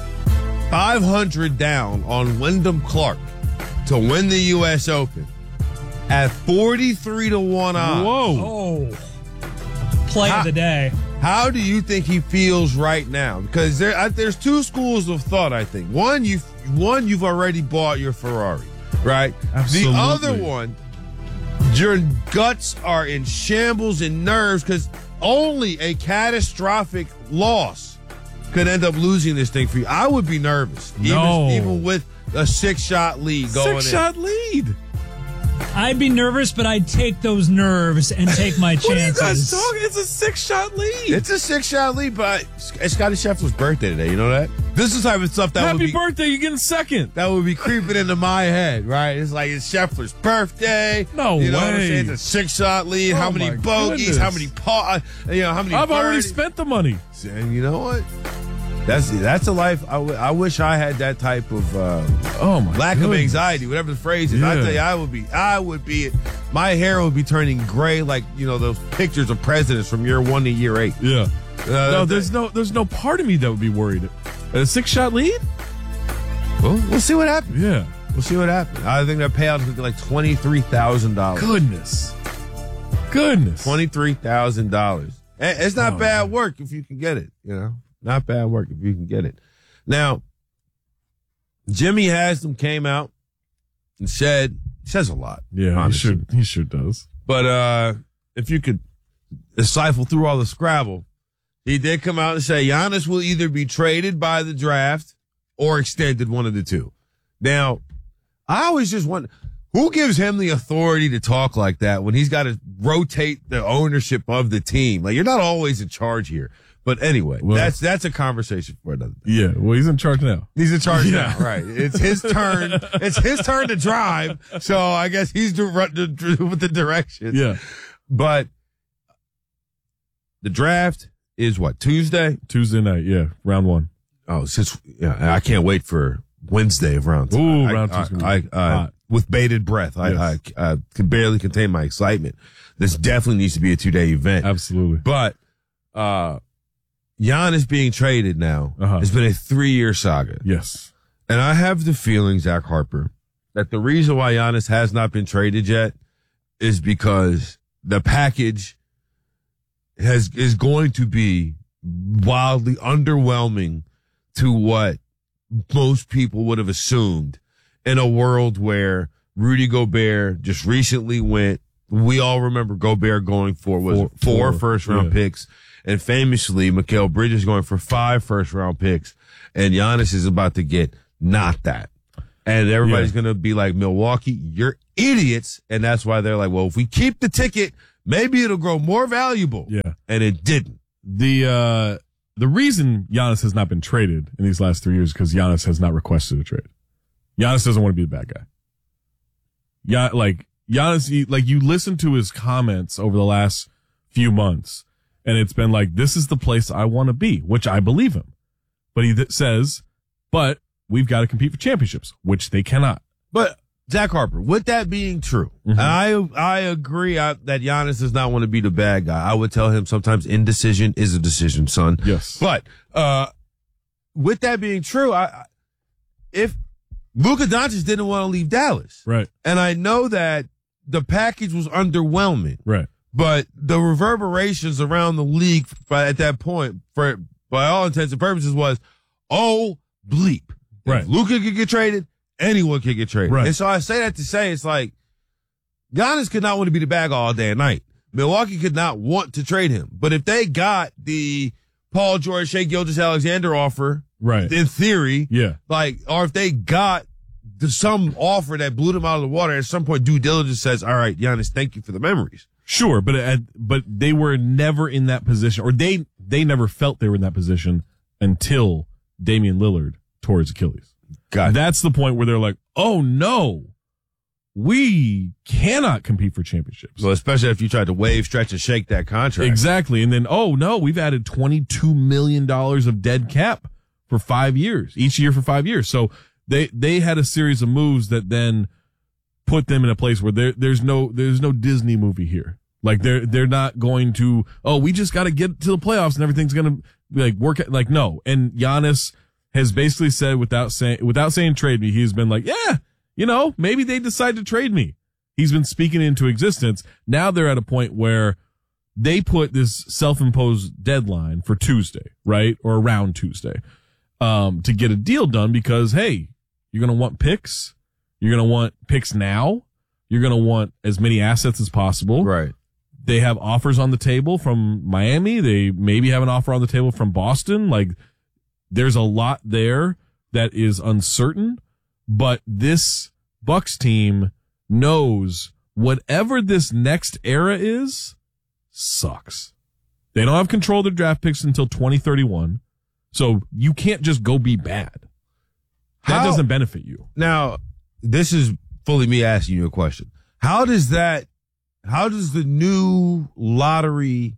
Speaker 19: five hundred down on Wyndham Clark to win the U S Open at forty-three to one odds.
Speaker 2: Whoa. Oh. Play how, of the day.
Speaker 19: How do you think he feels right now? Because there, I, there's two schools of thought, I think. One, you've, one, you've already bought your Ferrari, right?
Speaker 20: Absolutely.
Speaker 19: The other one, your guts are in shambles and nerves because only a catastrophic loss could end up losing this thing for you. I would be nervous,
Speaker 20: no.
Speaker 19: even, even with a six-shot lead going
Speaker 20: six shot
Speaker 19: in.
Speaker 20: lead.
Speaker 2: I'd be nervous, but I'd take those nerves and take my chances.
Speaker 20: What are you guys talking? It's a six-shot lead.
Speaker 19: It's a six-shot lead, but it's Scotty Scheffler's birthday today. You know that? This is the type of stuff that
Speaker 20: Happy
Speaker 19: would be...
Speaker 20: Happy birthday, you're getting second.
Speaker 19: That would be creeping into my head, right? It's like it's Scheffler's birthday.
Speaker 20: No
Speaker 19: you know
Speaker 20: way.
Speaker 19: What I'm saying? It's a six-shot lead.
Speaker 20: Oh
Speaker 19: how many bogeys?
Speaker 20: Goodness.
Speaker 19: How many... Pa- you know, how many...
Speaker 20: I've
Speaker 19: birdies.
Speaker 20: already spent the money.
Speaker 19: And you know what? That's that's a life. I, w- I wish I had that type of uh,
Speaker 20: oh my
Speaker 19: lack
Speaker 20: goodness.
Speaker 19: of anxiety, whatever the phrase is. Yeah. I tell you, I would be, I would be, my hair would be turning gray, like you know those pictures of presidents from year one to year eight.
Speaker 20: Yeah.
Speaker 19: Uh,
Speaker 20: no, there's no, there's no part of me that would be worried. A six shot lead.
Speaker 19: Well, we'll see what happens.
Speaker 20: Yeah,
Speaker 19: we'll see what happens. I think that payout is going to be like twenty three thousand dollars.
Speaker 20: Goodness, goodness,
Speaker 19: twenty three thousand dollars. It's not
Speaker 20: oh,
Speaker 19: bad
Speaker 20: man.
Speaker 19: work if you can get it. You know. Not bad work if you can get it. Now, Jimmy Haslam came out and said, says a lot.
Speaker 20: Yeah,
Speaker 19: honestly.
Speaker 20: he sure, he sure does.
Speaker 19: But uh, if you could decipher through all the Scrabble, he did come out and say Giannis will either be traded by the draft or extended, one of the two. Now, I always just wonder, who gives him the authority to talk like that when he's got to rotate the ownership of the team? Like, you're not always in charge here. But anyway,
Speaker 20: well,
Speaker 19: that's that's a conversation for another day.
Speaker 20: Yeah, well, he's in charge now.
Speaker 19: He's in charge
Speaker 20: yeah.
Speaker 19: now, right? It's his turn. It's his turn to drive. So I guess he's the, the, with the directions.
Speaker 20: Yeah.
Speaker 19: But the draft is what, Tuesday?
Speaker 20: Tuesday night, yeah, round one.
Speaker 19: Oh, since yeah, I can't wait for Wednesday of round two.
Speaker 20: Ooh,
Speaker 19: I,
Speaker 20: round
Speaker 19: I,
Speaker 20: two.
Speaker 19: I, I, uh, with bated breath, I,
Speaker 20: yes.
Speaker 19: I, I can barely contain my excitement. This definitely needs to be a two day event.
Speaker 20: Absolutely.
Speaker 19: But uh, Giannis being traded now uh-huh. has been a three year saga.
Speaker 20: Yes.
Speaker 19: And I have the feeling, Zach Harper, that the reason why Giannis has not been traded yet is because the package has is going to be wildly underwhelming to what most people would have assumed in a world where Rudy Gobert just recently went. We all remember Gobert going for was four, four, four first round yeah. picks, and famously Mikal Bridges going for five first round picks, and Giannis is about to get not that. And everybody's yeah. going to be like, Milwaukee, you're idiots. And that's why they're like, well, if we keep the ticket, maybe it'll grow more valuable.
Speaker 20: Yeah.
Speaker 19: And it didn't.
Speaker 20: The, uh, the reason Giannis has not been traded in these last three years is because Giannis has not requested a trade. Giannis doesn't want to be the bad guy. Yeah, like, Giannis, he, like, you listen to his comments over the last few months, and it's been like, this is the place I want to be, which I believe him. But he th- says, but we've got to compete for championships, which they cannot.
Speaker 19: But Zach Harper, with that being true, mm-hmm. I I agree I, that Giannis does not want to be the bad guy. I would tell him sometimes indecision is a decision, son.
Speaker 20: Yes.
Speaker 19: But uh, with that being true, I if Luka Doncic didn't want to leave Dallas,
Speaker 20: right,
Speaker 19: and I know that the package was underwhelming,
Speaker 20: right,
Speaker 19: but the reverberations around the league at that point, for by all intents and purposes, was oh bleep.
Speaker 20: Right.
Speaker 19: If Luka could get traded, anyone could get traded.
Speaker 20: Right.
Speaker 19: And so I say that to say it's like Giannis could not want to be the bag all day and night. Milwaukee could not want to trade him. But if they got the Paul George, Shai Gilgeous-Alexander offer,
Speaker 20: right,
Speaker 19: in theory,
Speaker 20: yeah,
Speaker 19: like, or if they got the, some offer that blew them out of the water, at some point due diligence says, all right, Giannis, thank you for the memories.
Speaker 20: Sure, but at, but they were never in that position, or they they never felt they were in that position until Damian Lillard tore his Achilles.
Speaker 19: Gotcha.
Speaker 20: That's the point where they're like, oh no, we cannot compete for championships.
Speaker 19: Well, especially if you tried to wave, stretch, and shake that contract.
Speaker 20: Exactly. And then, oh no, we've added twenty-two million dollars of dead cap for five years, each year for five years. So they, they had a series of moves that then put them in a place where there, there's no, there's no Disney movie here. Like they're, they're not going to, oh, we just got to get to the playoffs and everything's going to like work. Like, no. And Giannis has basically said without saying, without saying trade me, he's been like, yeah, you know, maybe they decide to trade me. He's been speaking into existence. Now they're at a point where they put this self-imposed deadline for Tuesday, right? Or around Tuesday, um, to get a deal done because, hey, you're going to want picks. You're going to want picks now. You're going to want as many assets as possible.
Speaker 19: Right.
Speaker 20: They have offers on the table from Miami. They maybe have an offer on the table from Boston. Like, there's a lot there that is uncertain, but this Bucks team knows whatever this next era is sucks. They don't have control of their draft picks until twenty thirty-one. So you can't just go be bad. That
Speaker 19: How,
Speaker 20: doesn't benefit you.
Speaker 19: Now, this is fully me asking you a question. How does that, how does the new lottery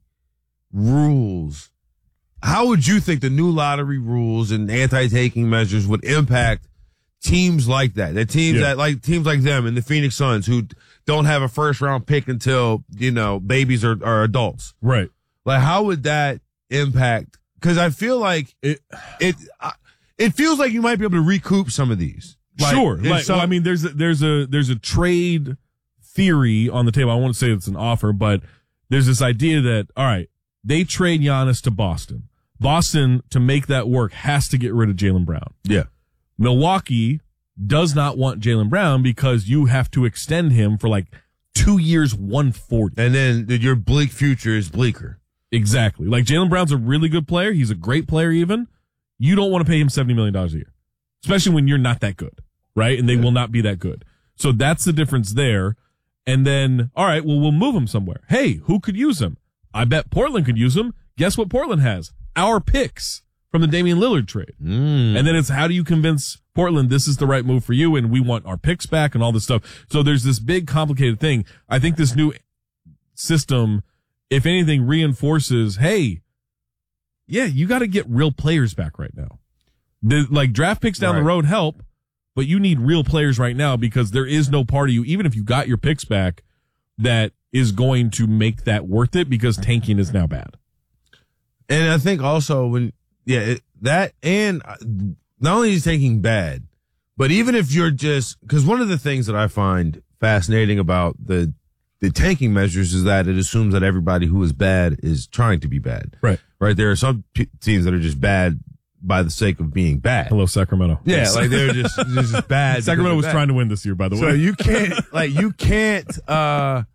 Speaker 19: rules, how would you think the new lottery rules and anti-taking measures would impact teams like that? That teams
Speaker 20: Yeah.
Speaker 19: that like teams like them and the Phoenix Suns who don't have a first round pick until, you know, babies are, are adults.
Speaker 20: Right.
Speaker 19: Like, how would that impact? Cause I feel like it, it, it feels like you might be able to recoup some of these. Like,
Speaker 20: sure. Like,
Speaker 19: some,
Speaker 20: well, I mean, there's a, there's a, there's a trade theory on the table. I won't say it's an offer, but there's this idea that, all right, they trade Giannis to Boston. Boston, to make that work, has to get rid of Jaylen Brown.
Speaker 19: Yeah.
Speaker 20: Milwaukee does not want Jaylen Brown because you have to extend him for like two years, one forty.
Speaker 19: And then your bleak future is bleaker.
Speaker 20: Exactly. Like, Jaylen Brown's a really good player. He's a great player even. You don't want to pay him seventy million dollars a year, especially when you're not that good, right? And they yeah. will not be that good. So that's the difference there. And then, all right, well, we'll move him somewhere. Hey, who could use him? I bet Portland could use him. Guess what Portland has? Our picks from the Damian Lillard trade.
Speaker 19: Mm.
Speaker 20: And then it's, how do you convince Portland this is the right move for you and we want our picks back and all this stuff. So there's this big complicated thing. I think this new system, if anything, reinforces, hey, yeah, you got to get real players back right now. The, like, draft picks down
Speaker 19: right.
Speaker 20: the road help, but you need real players right now because there is no part of you, even if you got your picks back, that is going to make that worth it because tanking is now bad.
Speaker 19: And I think also when, yeah, it, that and not only is tanking bad, but even if you're just, because one of the things that I find fascinating about the the tanking measures is that it assumes that everybody who is bad is trying to be bad.
Speaker 20: Right.
Speaker 19: Right. There are some p- teams that are just bad by the sake of being bad.
Speaker 20: Hello, Sacramento.
Speaker 19: Yeah,
Speaker 20: Yes.
Speaker 19: like they're just, they're just bad.
Speaker 20: Sacramento was
Speaker 19: bad.
Speaker 20: trying to win this year, by the
Speaker 19: So
Speaker 20: way.
Speaker 19: you can't, like, you can't, uh,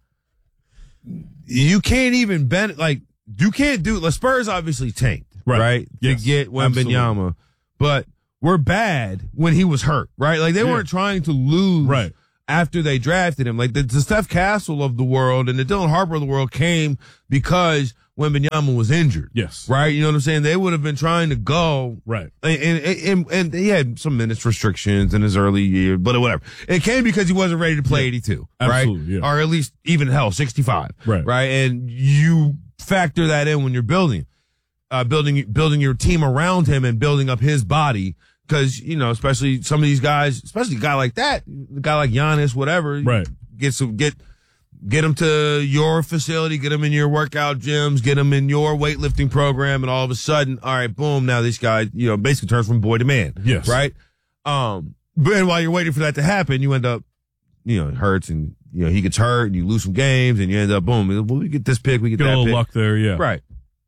Speaker 19: you can't even bend, like, you can't do, the Spurs obviously tanked, right? right
Speaker 20: Yes,
Speaker 19: to get Wembanyama, but we're bad when he was hurt, right? Like, they
Speaker 20: Yeah.
Speaker 19: weren't trying to lose
Speaker 20: Right.
Speaker 19: after they drafted him. Like, the, the Steph Castle of the world and the Dylan Harper of the world came because Wembanyama was injured.
Speaker 20: Yes.
Speaker 19: Right? You know what I'm saying? They would have been trying to go.
Speaker 20: Right.
Speaker 19: And, and, and, and he had some minutes restrictions in his early year, but whatever. It came because he wasn't ready to play
Speaker 20: Yeah.
Speaker 19: eighty-two.
Speaker 20: Absolutely,
Speaker 19: Right?
Speaker 20: yeah.
Speaker 19: Or at least even hell, sixty-five.
Speaker 20: Right.
Speaker 19: Right. And you factor that in when you're building, uh, building, building your team around him and building up his body. Cause, you know, especially some of these guys, especially a guy like that, a guy like Giannis, whatever.
Speaker 20: Right.
Speaker 19: Get some, get, Get them to your facility, get them in your workout gyms, get them in your weightlifting program, and all of a sudden, all right, boom, now this guy, you know, basically turns from boy to man.
Speaker 20: Yes.
Speaker 19: Right? Um, but then while you're waiting for that to happen, you end up, you know, it hurts and, you know, he gets hurt and you lose some games and you end up, boom, well, we get this pick, we get,
Speaker 20: Get
Speaker 19: that
Speaker 20: a little
Speaker 19: pick.
Speaker 20: luck there, yeah.
Speaker 19: Right.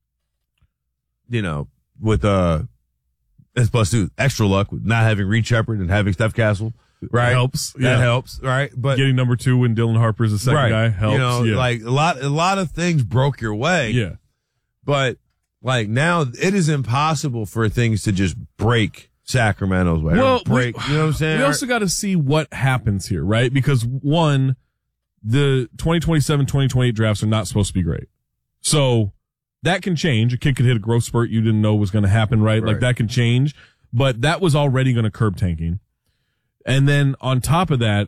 Speaker 19: You know, with, uh, and plus, dude, extra luck with not having Reed Shepard and having Steph Castle. Right.
Speaker 20: That helps.
Speaker 19: That
Speaker 20: Yeah.
Speaker 19: helps. Right. But
Speaker 20: getting number two when Dylan Harper's the second
Speaker 19: right.
Speaker 20: guy helps.
Speaker 19: You know,
Speaker 20: yeah.
Speaker 19: like a lot, a lot of things broke your way.
Speaker 20: Yeah.
Speaker 19: But like now it is impossible for things to just break Sacramento's way.
Speaker 20: Well,
Speaker 19: Or break,
Speaker 20: we,
Speaker 19: you know what I'm saying?
Speaker 20: We also got to see what happens here, right? Because one, the twenty twenty-seven, twenty twenty-eight drafts are not supposed to be great. So that can change. A kid could hit a growth spurt you didn't know was going to happen, right?
Speaker 19: Right.
Speaker 20: Like that can change, but that was already going to curb tanking. And then on top of that,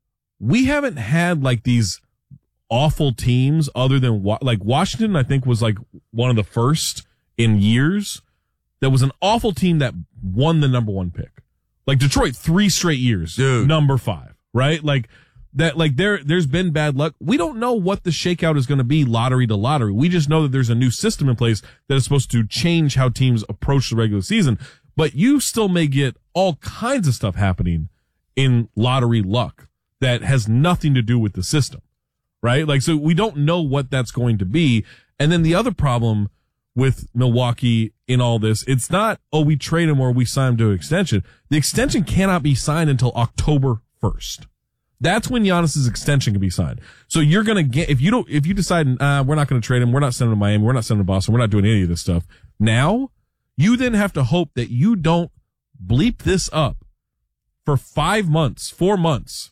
Speaker 20: we haven't had like these awful teams other than Wa- like Washington, I think was like one of the first in years that was an awful team that won the number one pick. Like Detroit, three straight years,
Speaker 19: Dude.
Speaker 20: number five, right? Like that, like there, there's been bad luck. We don't know what the shakeout is going to be lottery to lottery. We just know that there's a new system in place that is supposed to change how teams approach the regular season, but you still may get all kinds of stuff happening in lottery luck that has nothing to do with the system, right? Like, so we don't know what that's going to be. And then the other problem with Milwaukee in all this, it's not, oh, we trade him or we sign him to an extension. The extension cannot be signed until October first. That's when Giannis's extension can be signed. So you're going to get, if you don't, if you decide, uh, we're not going to trade him, we're not sending him to Miami, we're not sending him to Boston, we're not doing any of this stuff. Now, you then have to hope that you don't bleep this up for five months, four months.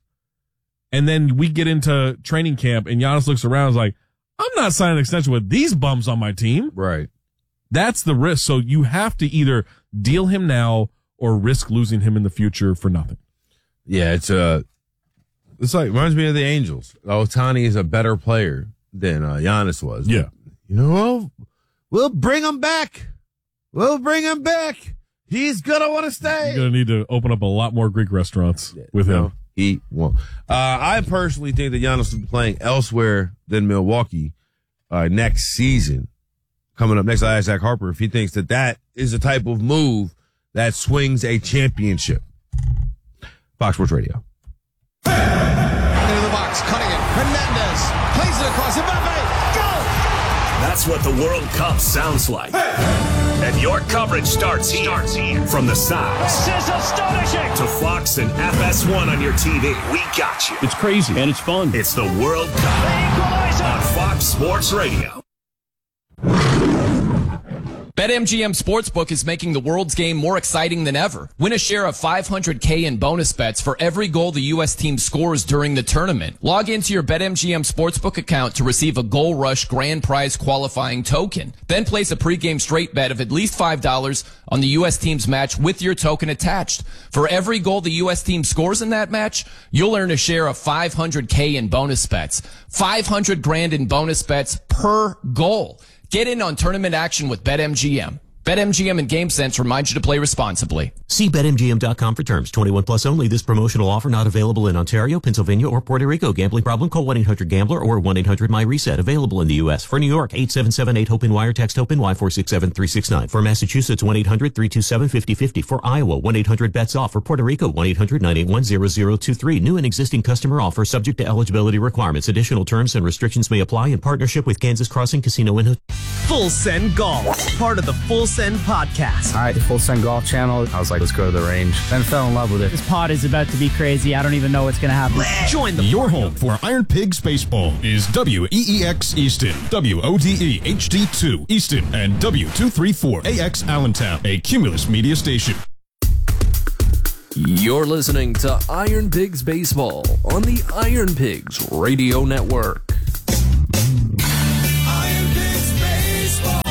Speaker 20: And then we get into training camp and Giannis looks around and is like, I'm not signing an extension with these bums on my team.
Speaker 19: Right.
Speaker 20: That's the risk. So you have to either deal him now or risk losing him in the future for nothing.
Speaker 19: Yeah, it's uh it's like reminds me of the Angels. Ohtani is a better player than uh, Giannis was.
Speaker 20: Yeah.
Speaker 19: You know, we'll, we'll bring him back. We'll bring him back. He's gonna want to stay.
Speaker 20: You're going to need to open up a lot more Greek restaurants with him.
Speaker 19: No, he won't. Uh, I personally think that Giannis will be playing elsewhere than Milwaukee uh, next season. Coming up next, I asked Zach Harper if he thinks that that is the type of move that swings a championship. Fox Sports Radio.
Speaker 1: Into the box, cutting it. Hernandez plays it across. Mbappe, go!
Speaker 16: That's what the World Cup sounds like. And your coverage starts here. Starts here. From the sounds
Speaker 1: This is astonishing!
Speaker 16: to Fox and F S one on your T V. We got you.
Speaker 10: It's crazy and it's fun.
Speaker 16: It's the World Cup on Fox Sports Radio.
Speaker 23: BetMGM Sportsbook is making the world's game more exciting than ever. Win a share of five hundred K in bonus bets for every goal the U S team scores during the tournament. Log into your BetMGM Sportsbook account to receive a Goal Rush grand prize qualifying token. Then place a pregame straight bet of at least five dollars on the U S team's match with your token attached. For every goal the U S team scores in that match, you'll earn a share of five hundred K in bonus bets. five hundred grand in bonus bets per goal. Get in on tournament action with BetMGM. BetMGM and GameSense remind you to play responsibly.
Speaker 10: See Bet M G M dot com for terms. twenty-one plus only. This promotional offer not available in Ontario, Pennsylvania, or Puerto Rico. Gambling problem? Call one eight hundred gambler or one eight hundred my reset. Available in the U S. For New York, eight seven seven eight HOPE wire. Text HOPE Y four six seven three six nine. For Massachusetts, one eight hundred three two seven five zero five zero. For Iowa, one eight hundred bets off. For Puerto Rico, one eight hundred nine eight one zero zero two three. New and existing customer offer subject to eligibility requirements. Additional terms and restrictions may apply in partnership with Kansas Crossing Casino and Hotel.
Speaker 11: Full Send Golf, part of the Full Send podcast.
Speaker 12: All right, the Full Send Golf channel. I was like, let's go to the range. Then fell in love with it.
Speaker 13: This pod is about to be crazy. I don't even know what's going to happen.
Speaker 11: Join the
Speaker 14: Your home for Iron Pigs Baseball is W E E X Easton, W O D E H D two Easton, and W two thirty-four A X Allentown, a Cumulus media station.
Speaker 15: You're listening to Iron Pigs Baseball on the Iron Pigs Radio Network.
Speaker 1: Iron Pigs Baseball.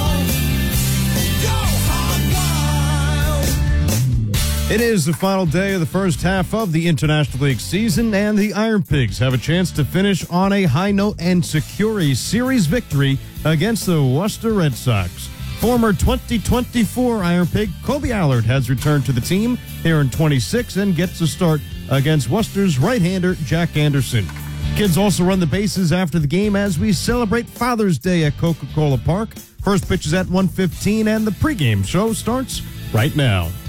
Speaker 1: Go Hog Wild.
Speaker 17: It is the final day of the first half of the International League season, and the Iron Pigs have a chance to finish on a high note and secure a series victory against the Worcester Red Sox. Former twenty twenty-four Iron Pig Kobe Allard has returned to the team here in twenty-six and gets a start against Worcester's right-hander Jack Anderson. Kids also run the bases after the game as we celebrate Father's Day at Coca-Cola Park. First pitch is at one fifteen and the pregame show starts right now.